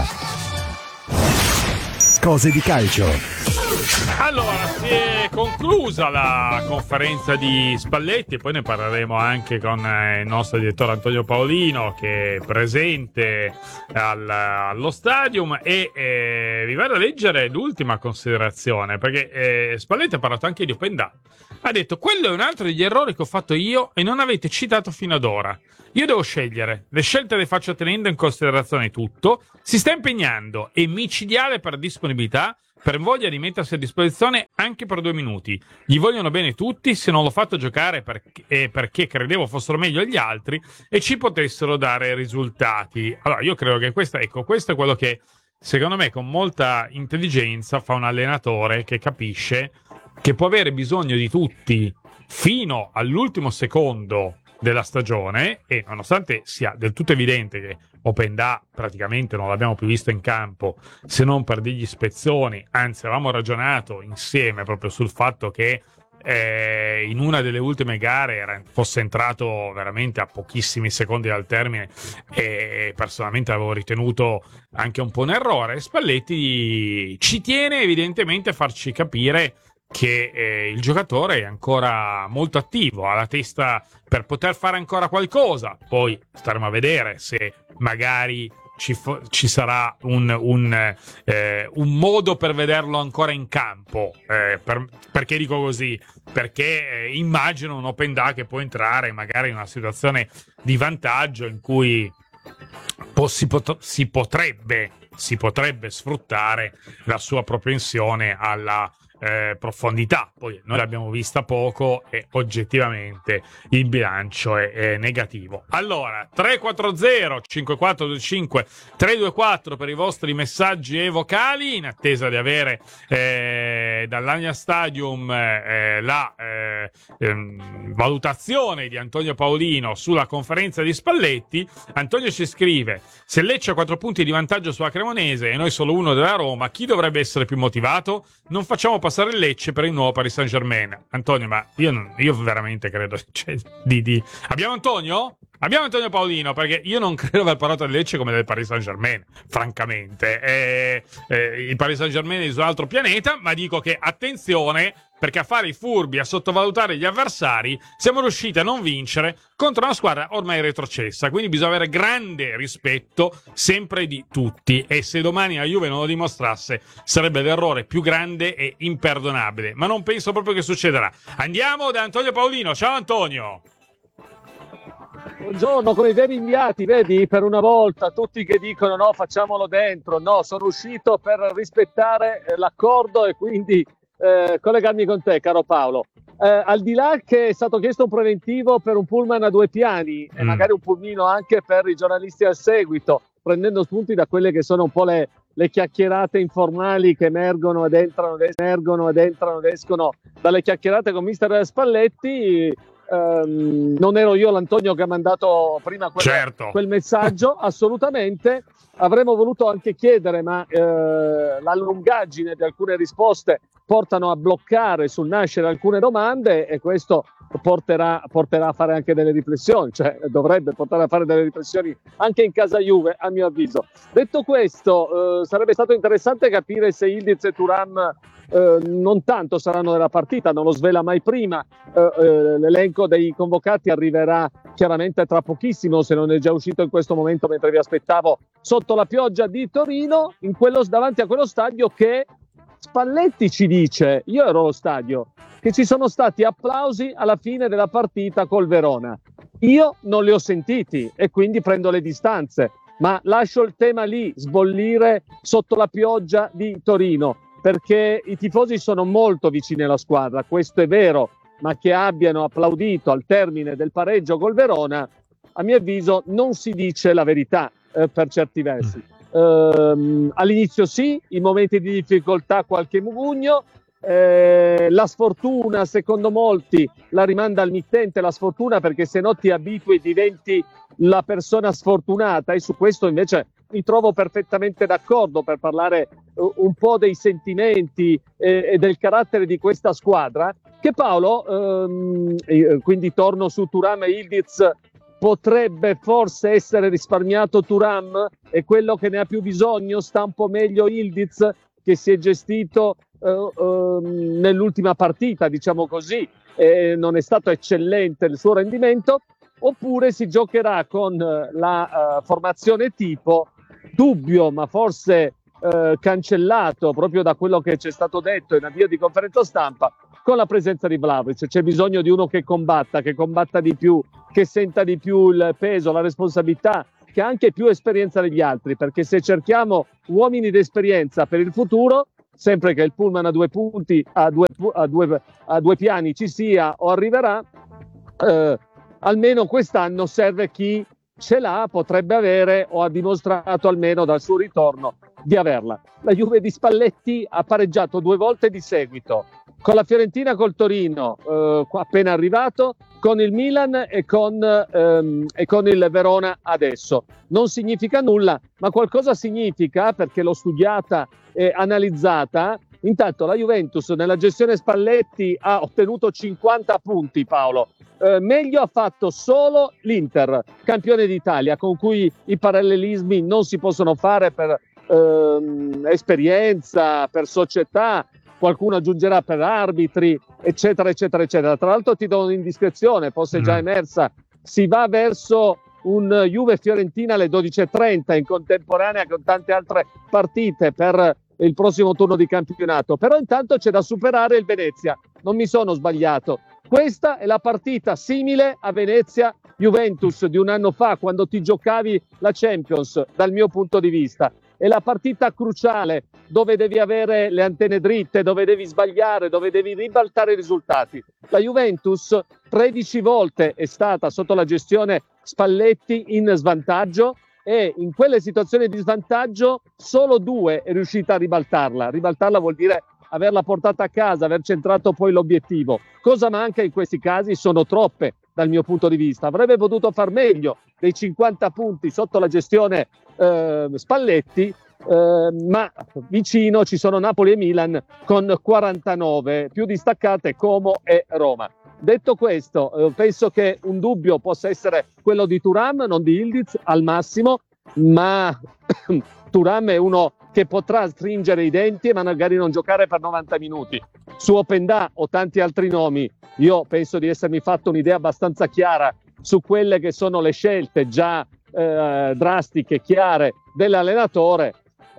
Cose di calcio. Allora, si è conclusa la conferenza di Spalletti, poi ne parleremo anche con il nostro direttore Antonio Paolino, che è presente allo stadium, e vi vado a leggere l'ultima considerazione, perché Spalletti ha parlato anche di Open Data. Ha detto: quello è un altro degli errori che ho fatto io e non avete citato fino ad ora. Io devo scegliere, le scelte le faccio tenendo in considerazione tutto, si sta impegnando, è micidiale per disponibilità, per voglia di mettersi a disposizione anche per 2 minuti. Gli vogliono bene tutti, se non l'ho fatto giocare perché credevo fossero meglio gli altri e ci potessero dare risultati. Allora io credo che questo è quello che secondo me con molta intelligenza fa un allenatore che capisce che può avere bisogno di tutti fino all'ultimo secondo della stagione, e nonostante sia del tutto evidente che Openda praticamente non l'abbiamo più visto in campo se non per degli spezzoni, anzi avevamo ragionato insieme proprio sul fatto che in una delle ultime gare fosse entrato veramente a pochissimi secondi dal termine, e personalmente avevo ritenuto anche un po' un errore. Spalletti ci tiene evidentemente a farci capire che il giocatore è ancora molto attivo, ha la testa per poter fare ancora qualcosa. Poi staremo a vedere se magari ci sarà un modo per vederlo ancora in campo. Perché dico così? Perché immagino un Open Day che può entrare magari in una situazione di vantaggio in cui si potrebbe sfruttare la sua propensione alla profondità. Poi noi l'abbiamo vista poco e oggettivamente il bilancio è negativo. Allora 340 5425 324 per i vostri messaggi e vocali, in attesa di avere dall'Allianz Stadium la valutazione di Antonio Paolino sulla conferenza di Spalletti. Antonio ci scrive: se Lecce ha 4 punti di vantaggio sulla Cremonese e noi solo 1 della Roma, chi dovrebbe essere più motivato? Non facciamo passare il Lecce per il nuovo Paris Saint-Germain. Antonio, ma io veramente credo Abbiamo Antonio? Abbiamo Antonio Paolino, perché io non credo aver parlato del Lecce come del Paris Saint-Germain, francamente. Il Paris Saint-Germain è su un altro pianeta, ma dico che attenzione, perché a fare i furbi, a sottovalutare gli avversari, siamo riusciti a non vincere contro una squadra ormai retrocessa, quindi bisogna avere grande rispetto sempre di tutti, e se domani la Juve non lo dimostrasse sarebbe l'errore più grande e imperdonabile, ma non penso proprio che succederà. Andiamo da Antonio Paolino. Ciao Antonio. Buongiorno, con i veri inviati, vedi, per una volta tutti che dicono no, facciamolo dentro. No, sono uscito per rispettare l'accordo e quindi collegarmi con te, caro Paolo. Al di là che è stato chiesto un preventivo per un pullman a 2 piani e magari un pulmino anche per i giornalisti al seguito, prendendo spunti da quelle che sono un po' le chiacchierate informali che emergono ed entrano ed escono dalle chiacchierate con mister Spalletti. Non ero io l'Antonio che ha mandato prima quel messaggio, assolutamente. Avremmo voluto anche chiedere, ma la lungaggine di alcune risposte portano a bloccare sul nascere alcune domande, e questo porterà a fare anche delle riflessioni, cioè dovrebbe portare a fare delle riflessioni anche in casa Juve, a mio avviso. Detto questo, sarebbe stato interessante capire se Yildiz e Thuram non tanto saranno nella partita, non lo svela mai prima. L'elenco dei convocati arriverà chiaramente tra pochissimo, se non è già uscito in questo momento mentre vi aspettavo sotto la pioggia di Torino, davanti a quello stadio che Spalletti ci dice, io ero allo stadio, che ci sono stati applausi alla fine della partita col Verona. Io non li ho sentiti e quindi prendo le distanze. ma lascio il tema lì sbollire sotto la pioggia di Torino, perché i tifosi sono molto vicini alla squadra, questo è vero, ma che abbiano applaudito al termine del pareggio col Verona, a mio avviso non si dice la verità per certi versi. All'inizio sì, in momenti di difficoltà qualche mugugno, la sfortuna secondo molti la rimanda al mittente la sfortuna, perché se no ti abitui e diventi la persona sfortunata, e su questo invece mi trovo perfettamente d'accordo per parlare un po' dei sentimenti e del carattere di questa squadra, che Paolo, quindi torno su Thuram e Yildiz, potrebbe forse essere risparmiato Thuram, e quello che ne ha più bisogno sta un po' meglio Yildiz, che si è gestito nell'ultima partita, diciamo così, non è stato eccellente il suo rendimento, oppure si giocherà con la formazione tipo, dubbio ma forse cancellato proprio da quello che ci è stato detto in avvio di conferenza stampa, con la presenza di Vlahovic. C'è bisogno di uno che combatta di più, che senta di più il peso, la responsabilità, che ha anche più esperienza degli altri, perché se cerchiamo uomini d'esperienza per il futuro, sempre che il pullman a 2 punti, a due piani ci sia o arriverà, almeno quest'anno serve chi ce l'ha, potrebbe avere o ha dimostrato almeno dal suo ritorno di averla. La Juve di Spalletti ha pareggiato 2 volte di seguito, con la Fiorentina, col Torino appena arrivato, con il Milan e con il Verona adesso. Non significa nulla, ma qualcosa significa, perché l'ho studiata e analizzata. Intanto la Juventus nella gestione Spalletti ha ottenuto 50 punti, Paolo. Meglio ha fatto solo l'Inter, campione d'Italia, con cui i parallelismi non si possono fare per esperienza, per società, qualcuno aggiungerà per arbitri, eccetera, eccetera, eccetera. Tra l'altro ti do un'indiscrezione, forse già emersa, si va verso un Juve-Fiorentina alle 12:30 in contemporanea con tante altre partite per il prossimo turno di campionato, però intanto c'è da superare il Venezia, non mi sono sbagliato. Questa è la partita simile a Venezia-Juventus di un anno fa, quando ti giocavi la Champions, dal mio punto di vista. È la partita cruciale, dove devi avere le antenne dritte, dove devi sbagliare, dove devi ribaltare i risultati. La Juventus 13 volte è stata sotto la gestione Spalletti in svantaggio, e in quelle situazioni di svantaggio solo 2 è riuscita a ribaltarla. Ribaltarla vuol dire averla portata a casa, aver centrato poi l'obiettivo. Cosa manca in questi casi? Sono troppe dal mio punto di vista. Avrebbe potuto far meglio dei 50 punti sotto la gestione Spalletti, ma vicino ci sono Napoli e Milan con 49, più distaccate Como e Roma. Detto questo, penso che un dubbio possa essere quello di Thuram, non di Yildiz al massimo, ma Thuram è uno che potrà stringere i denti e magari non giocare per 90 minuti. Su Openda o tanti altri nomi, io penso di essermi fatto un'idea abbastanza chiara su quelle che sono le scelte già drastiche, chiare dell'allenatore.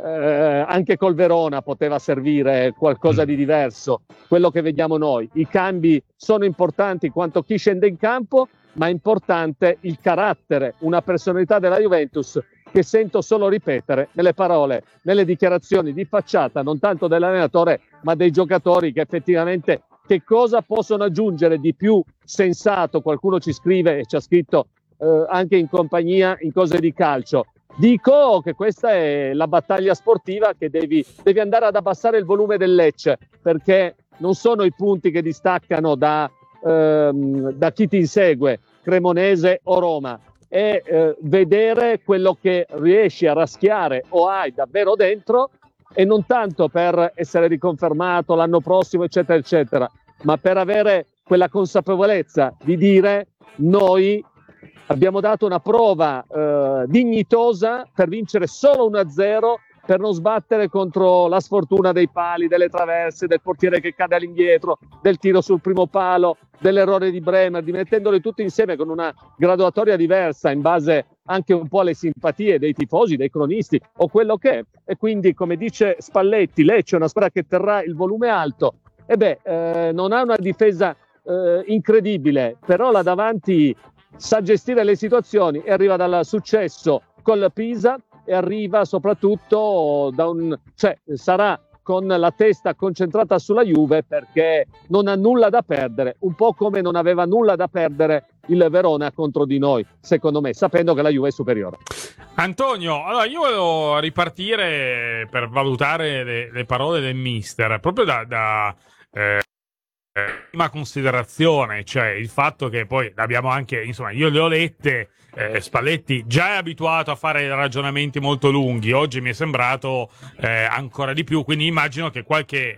Anche col Verona poteva servire qualcosa di diverso, quello che vediamo noi. I cambi sono importanti quanto chi scende in campo, ma è importante il carattere, una personalità della Juventus che sento solo ripetere nelle parole, nelle dichiarazioni di facciata, non tanto dell'allenatore ma dei giocatori, che effettivamente che cosa possono aggiungere di più sensato. Qualcuno ci scrive e ci ha scritto anche in compagnia in cose di calcio. Dico che questa è la battaglia sportiva, che devi andare ad abbassare il volume del Lecce, perché non sono i punti che distaccano da chi ti insegue, Cremonese o Roma, è vedere quello che riesci a raschiare o hai davvero dentro, e non tanto per essere riconfermato l'anno prossimo eccetera eccetera, ma per avere quella consapevolezza di dire: noi abbiamo dato una prova dignitosa per vincere solo 1-0, per non sbattere contro la sfortuna dei pali, delle traverse, del portiere che cade all'indietro, del tiro sul primo palo, dell'errore di Bremer, di mettendoli tutti insieme con una graduatoria diversa in base anche un po' alle simpatie dei tifosi, dei cronisti o quello che è. E quindi, come dice Spalletti, Lecce è una squadra che terrà il volume alto. Non ha una difesa incredibile, però là davanti sa gestire le situazioni e arriva dal successo col Pisa e arriva soprattutto sarà con la testa concentrata sulla Juve perché non ha nulla da perdere, un po' come non aveva nulla da perdere il Verona contro di noi, secondo me, sapendo che la Juve è superiore. Antonio, allora io volevo ripartire per valutare le parole del mister, proprio da prima considerazione, cioè il fatto che poi l'abbiamo anche, insomma, io le ho lette, Spalletti già è abituato a fare ragionamenti molto lunghi, oggi mi è sembrato ancora di più, quindi immagino che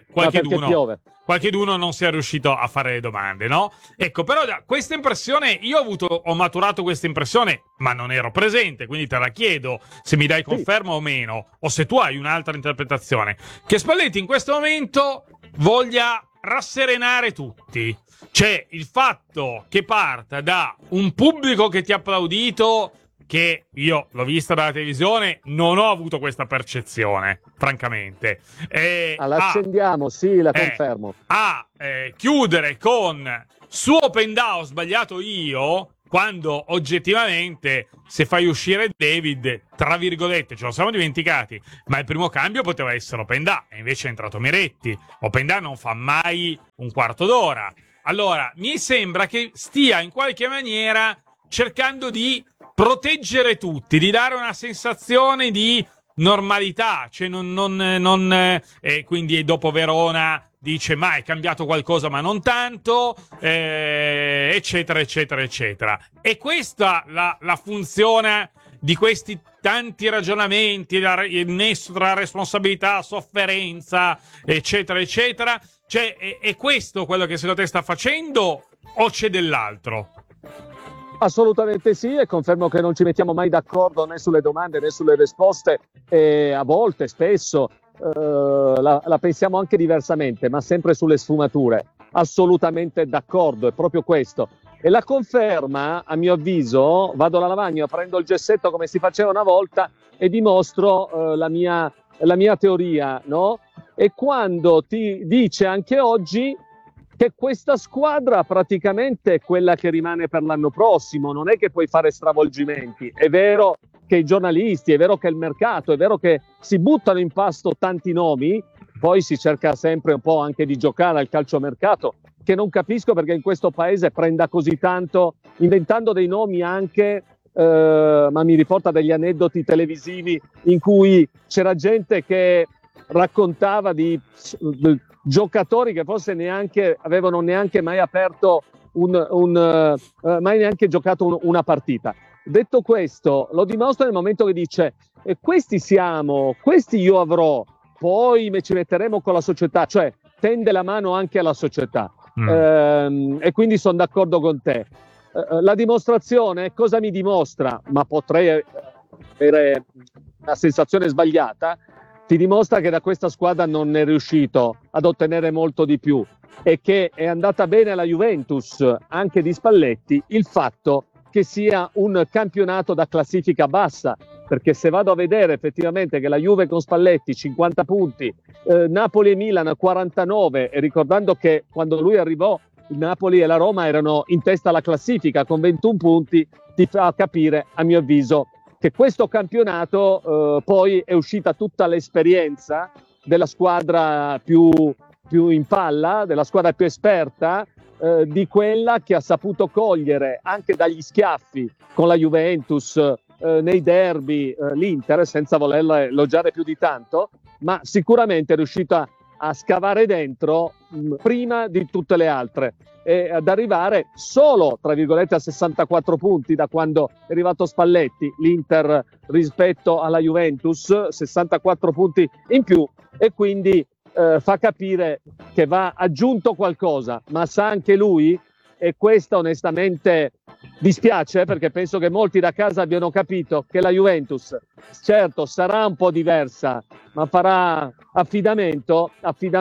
qualcheduno non sia riuscito a fare le domande, no? Ecco, però questa impressione, ho maturato questa impressione, ma non ero presente, quindi te la chiedo se mi dai conferma o meno, o se tu hai un'altra interpretazione, che Spalletti in questo momento voglia rasserenare tutti. C'è il fatto che parta da un pubblico che ti ha applaudito, che io l'ho vista dalla televisione, non ho avuto questa percezione, francamente. L'accendiamo, sì, la confermo. Chiudere con su Open DA ho sbagliato io, quando oggettivamente se fai uscire David, tra virgolette, ce lo siamo dimenticati, ma il primo cambio poteva essere Open DA e invece è entrato Miretti. Open DA non fa mai un quarto d'ora. Allora, mi sembra che stia in qualche maniera cercando di proteggere tutti, di dare una sensazione di normalità, cioè quindi dopo Verona dice ma è cambiato qualcosa ma non tanto, eccetera eccetera eccetera. E questa la funzione di questi tanti ragionamenti, il nesso tra responsabilità, sofferenza, eccetera eccetera, cioè è questo quello che secondo te sta facendo o c'è dell'altro? Assolutamente sì, e confermo che non ci mettiamo mai d'accordo né sulle domande né sulle risposte, e a volte, spesso la pensiamo anche diversamente, ma sempre sulle sfumature. Assolutamente d'accordo, è proprio questo. E la conferma, a mio avviso, vado alla lavagna, prendo il gessetto come si faceva una volta e dimostro la mia teoria, no? E quando ti dice anche oggi che questa squadra praticamente è quella che rimane per l'anno prossimo, non è che puoi fare stravolgimenti. È vero che i giornalisti, è vero che il mercato, è vero che si buttano in pasto tanti nomi, poi si cerca sempre un po' anche di giocare al calciomercato, che non capisco perché in questo paese prenda così tanto, inventando dei nomi anche, ma mi riporta degli aneddoti televisivi in cui c'era gente che raccontava di giocatori che forse avevano neanche mai aperto mai neanche giocato una partita. Detto questo, lo dimostra nel momento che dice questi io avrò, poi ci metteremo con la società, cioè tende la mano anche alla società. E quindi sono d'accordo con te. La dimostrazione, cosa mi dimostra? Ma potrei avere una sensazione sbagliata. Ti dimostra che da questa squadra non è riuscito ad ottenere molto di più e che è andata bene alla Juventus, anche di Spalletti, il fatto che sia un campionato da classifica bassa, perché se vado a vedere effettivamente che la Juve con Spalletti 50 punti, Napoli e Milan 49, e ricordando che quando lui arrivò il Napoli e la Roma erano in testa alla classifica con 21 punti, ti fa capire, a mio avviso, che questo campionato poi è uscita tutta l'esperienza della squadra più in palla, della squadra più esperta, di quella che ha saputo cogliere anche dagli schiaffi con la Juventus nei derby l'Inter, senza volerla elogiare più di tanto, ma sicuramente è riuscita a scavare dentro prima di tutte le altre e ad arrivare solo, tra virgolette, a 64 punti da quando è arrivato Spalletti, l'Inter rispetto alla Juventus, 64 punti in più, e quindi fa capire che va aggiunto qualcosa, ma sa anche lui, e questo onestamente dispiace perché penso che molti da casa abbiano capito che la Juventus certo sarà un po' diversa, ma farà affidamento,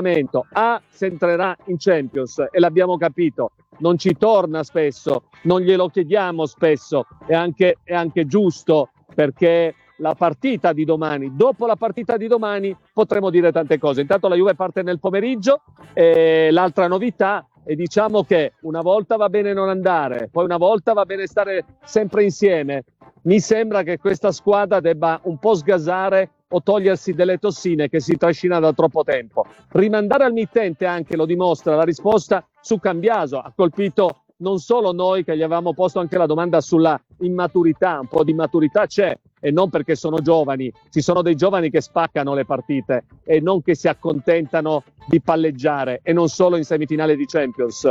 se entrerà in Champions, e l'abbiamo capito, non ci torna spesso, non glielo chiediamo spesso, è anche giusto, perché la partita di domani, dopo la partita di domani potremo dire tante cose. Intanto la Juve parte nel pomeriggio, e l'altra novità è, diciamo, che una volta va bene non andare, poi una volta va bene stare sempre insieme, mi sembra che questa squadra debba un po' sgasare o togliersi delle tossine che si trascina da troppo tempo. Rimandare al mittente anche lo dimostra la risposta su Cambiaso, ha colpito non solo noi che gli avevamo posto anche la domanda sulla immaturità, un po' di maturità c'è, e non perché sono giovani, ci sono dei giovani che spaccano le partite e non che si accontentano di palleggiare, e non solo in semifinale di Champions.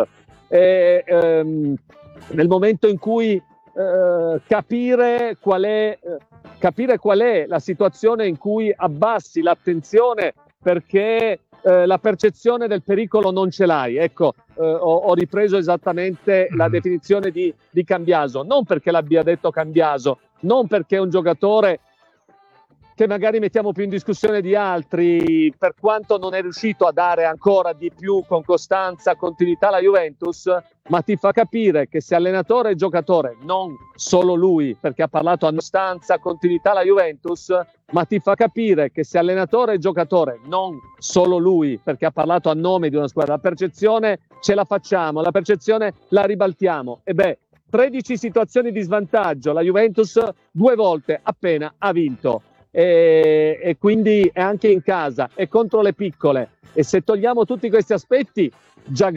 Nel momento in cui capire qual è la situazione in cui abbassi l'attenzione perché la percezione del pericolo non ce l'hai. Ecco, ho ripreso esattamente la definizione di Cambiaso, non perché l'abbia detto Cambiaso, non perché è un giocatore che magari mettiamo più in discussione di altri, per quanto non è riuscito a dare ancora di più con costanza, continuità alla Juventus, ma ti fa capire che se allenatore e giocatore, non solo lui, perché ha parlato a costanza, continuità alla Juventus, ma ti fa capire che se allenatore e giocatore, non solo lui, perché ha parlato a nome di una squadra, la percezione ce la facciamo, la percezione la ribaltiamo. E 13 situazioni di svantaggio, la Juventus 2 volte appena ha vinto. E quindi è anche in casa, è contro le piccole, e se togliamo tutti questi aspetti già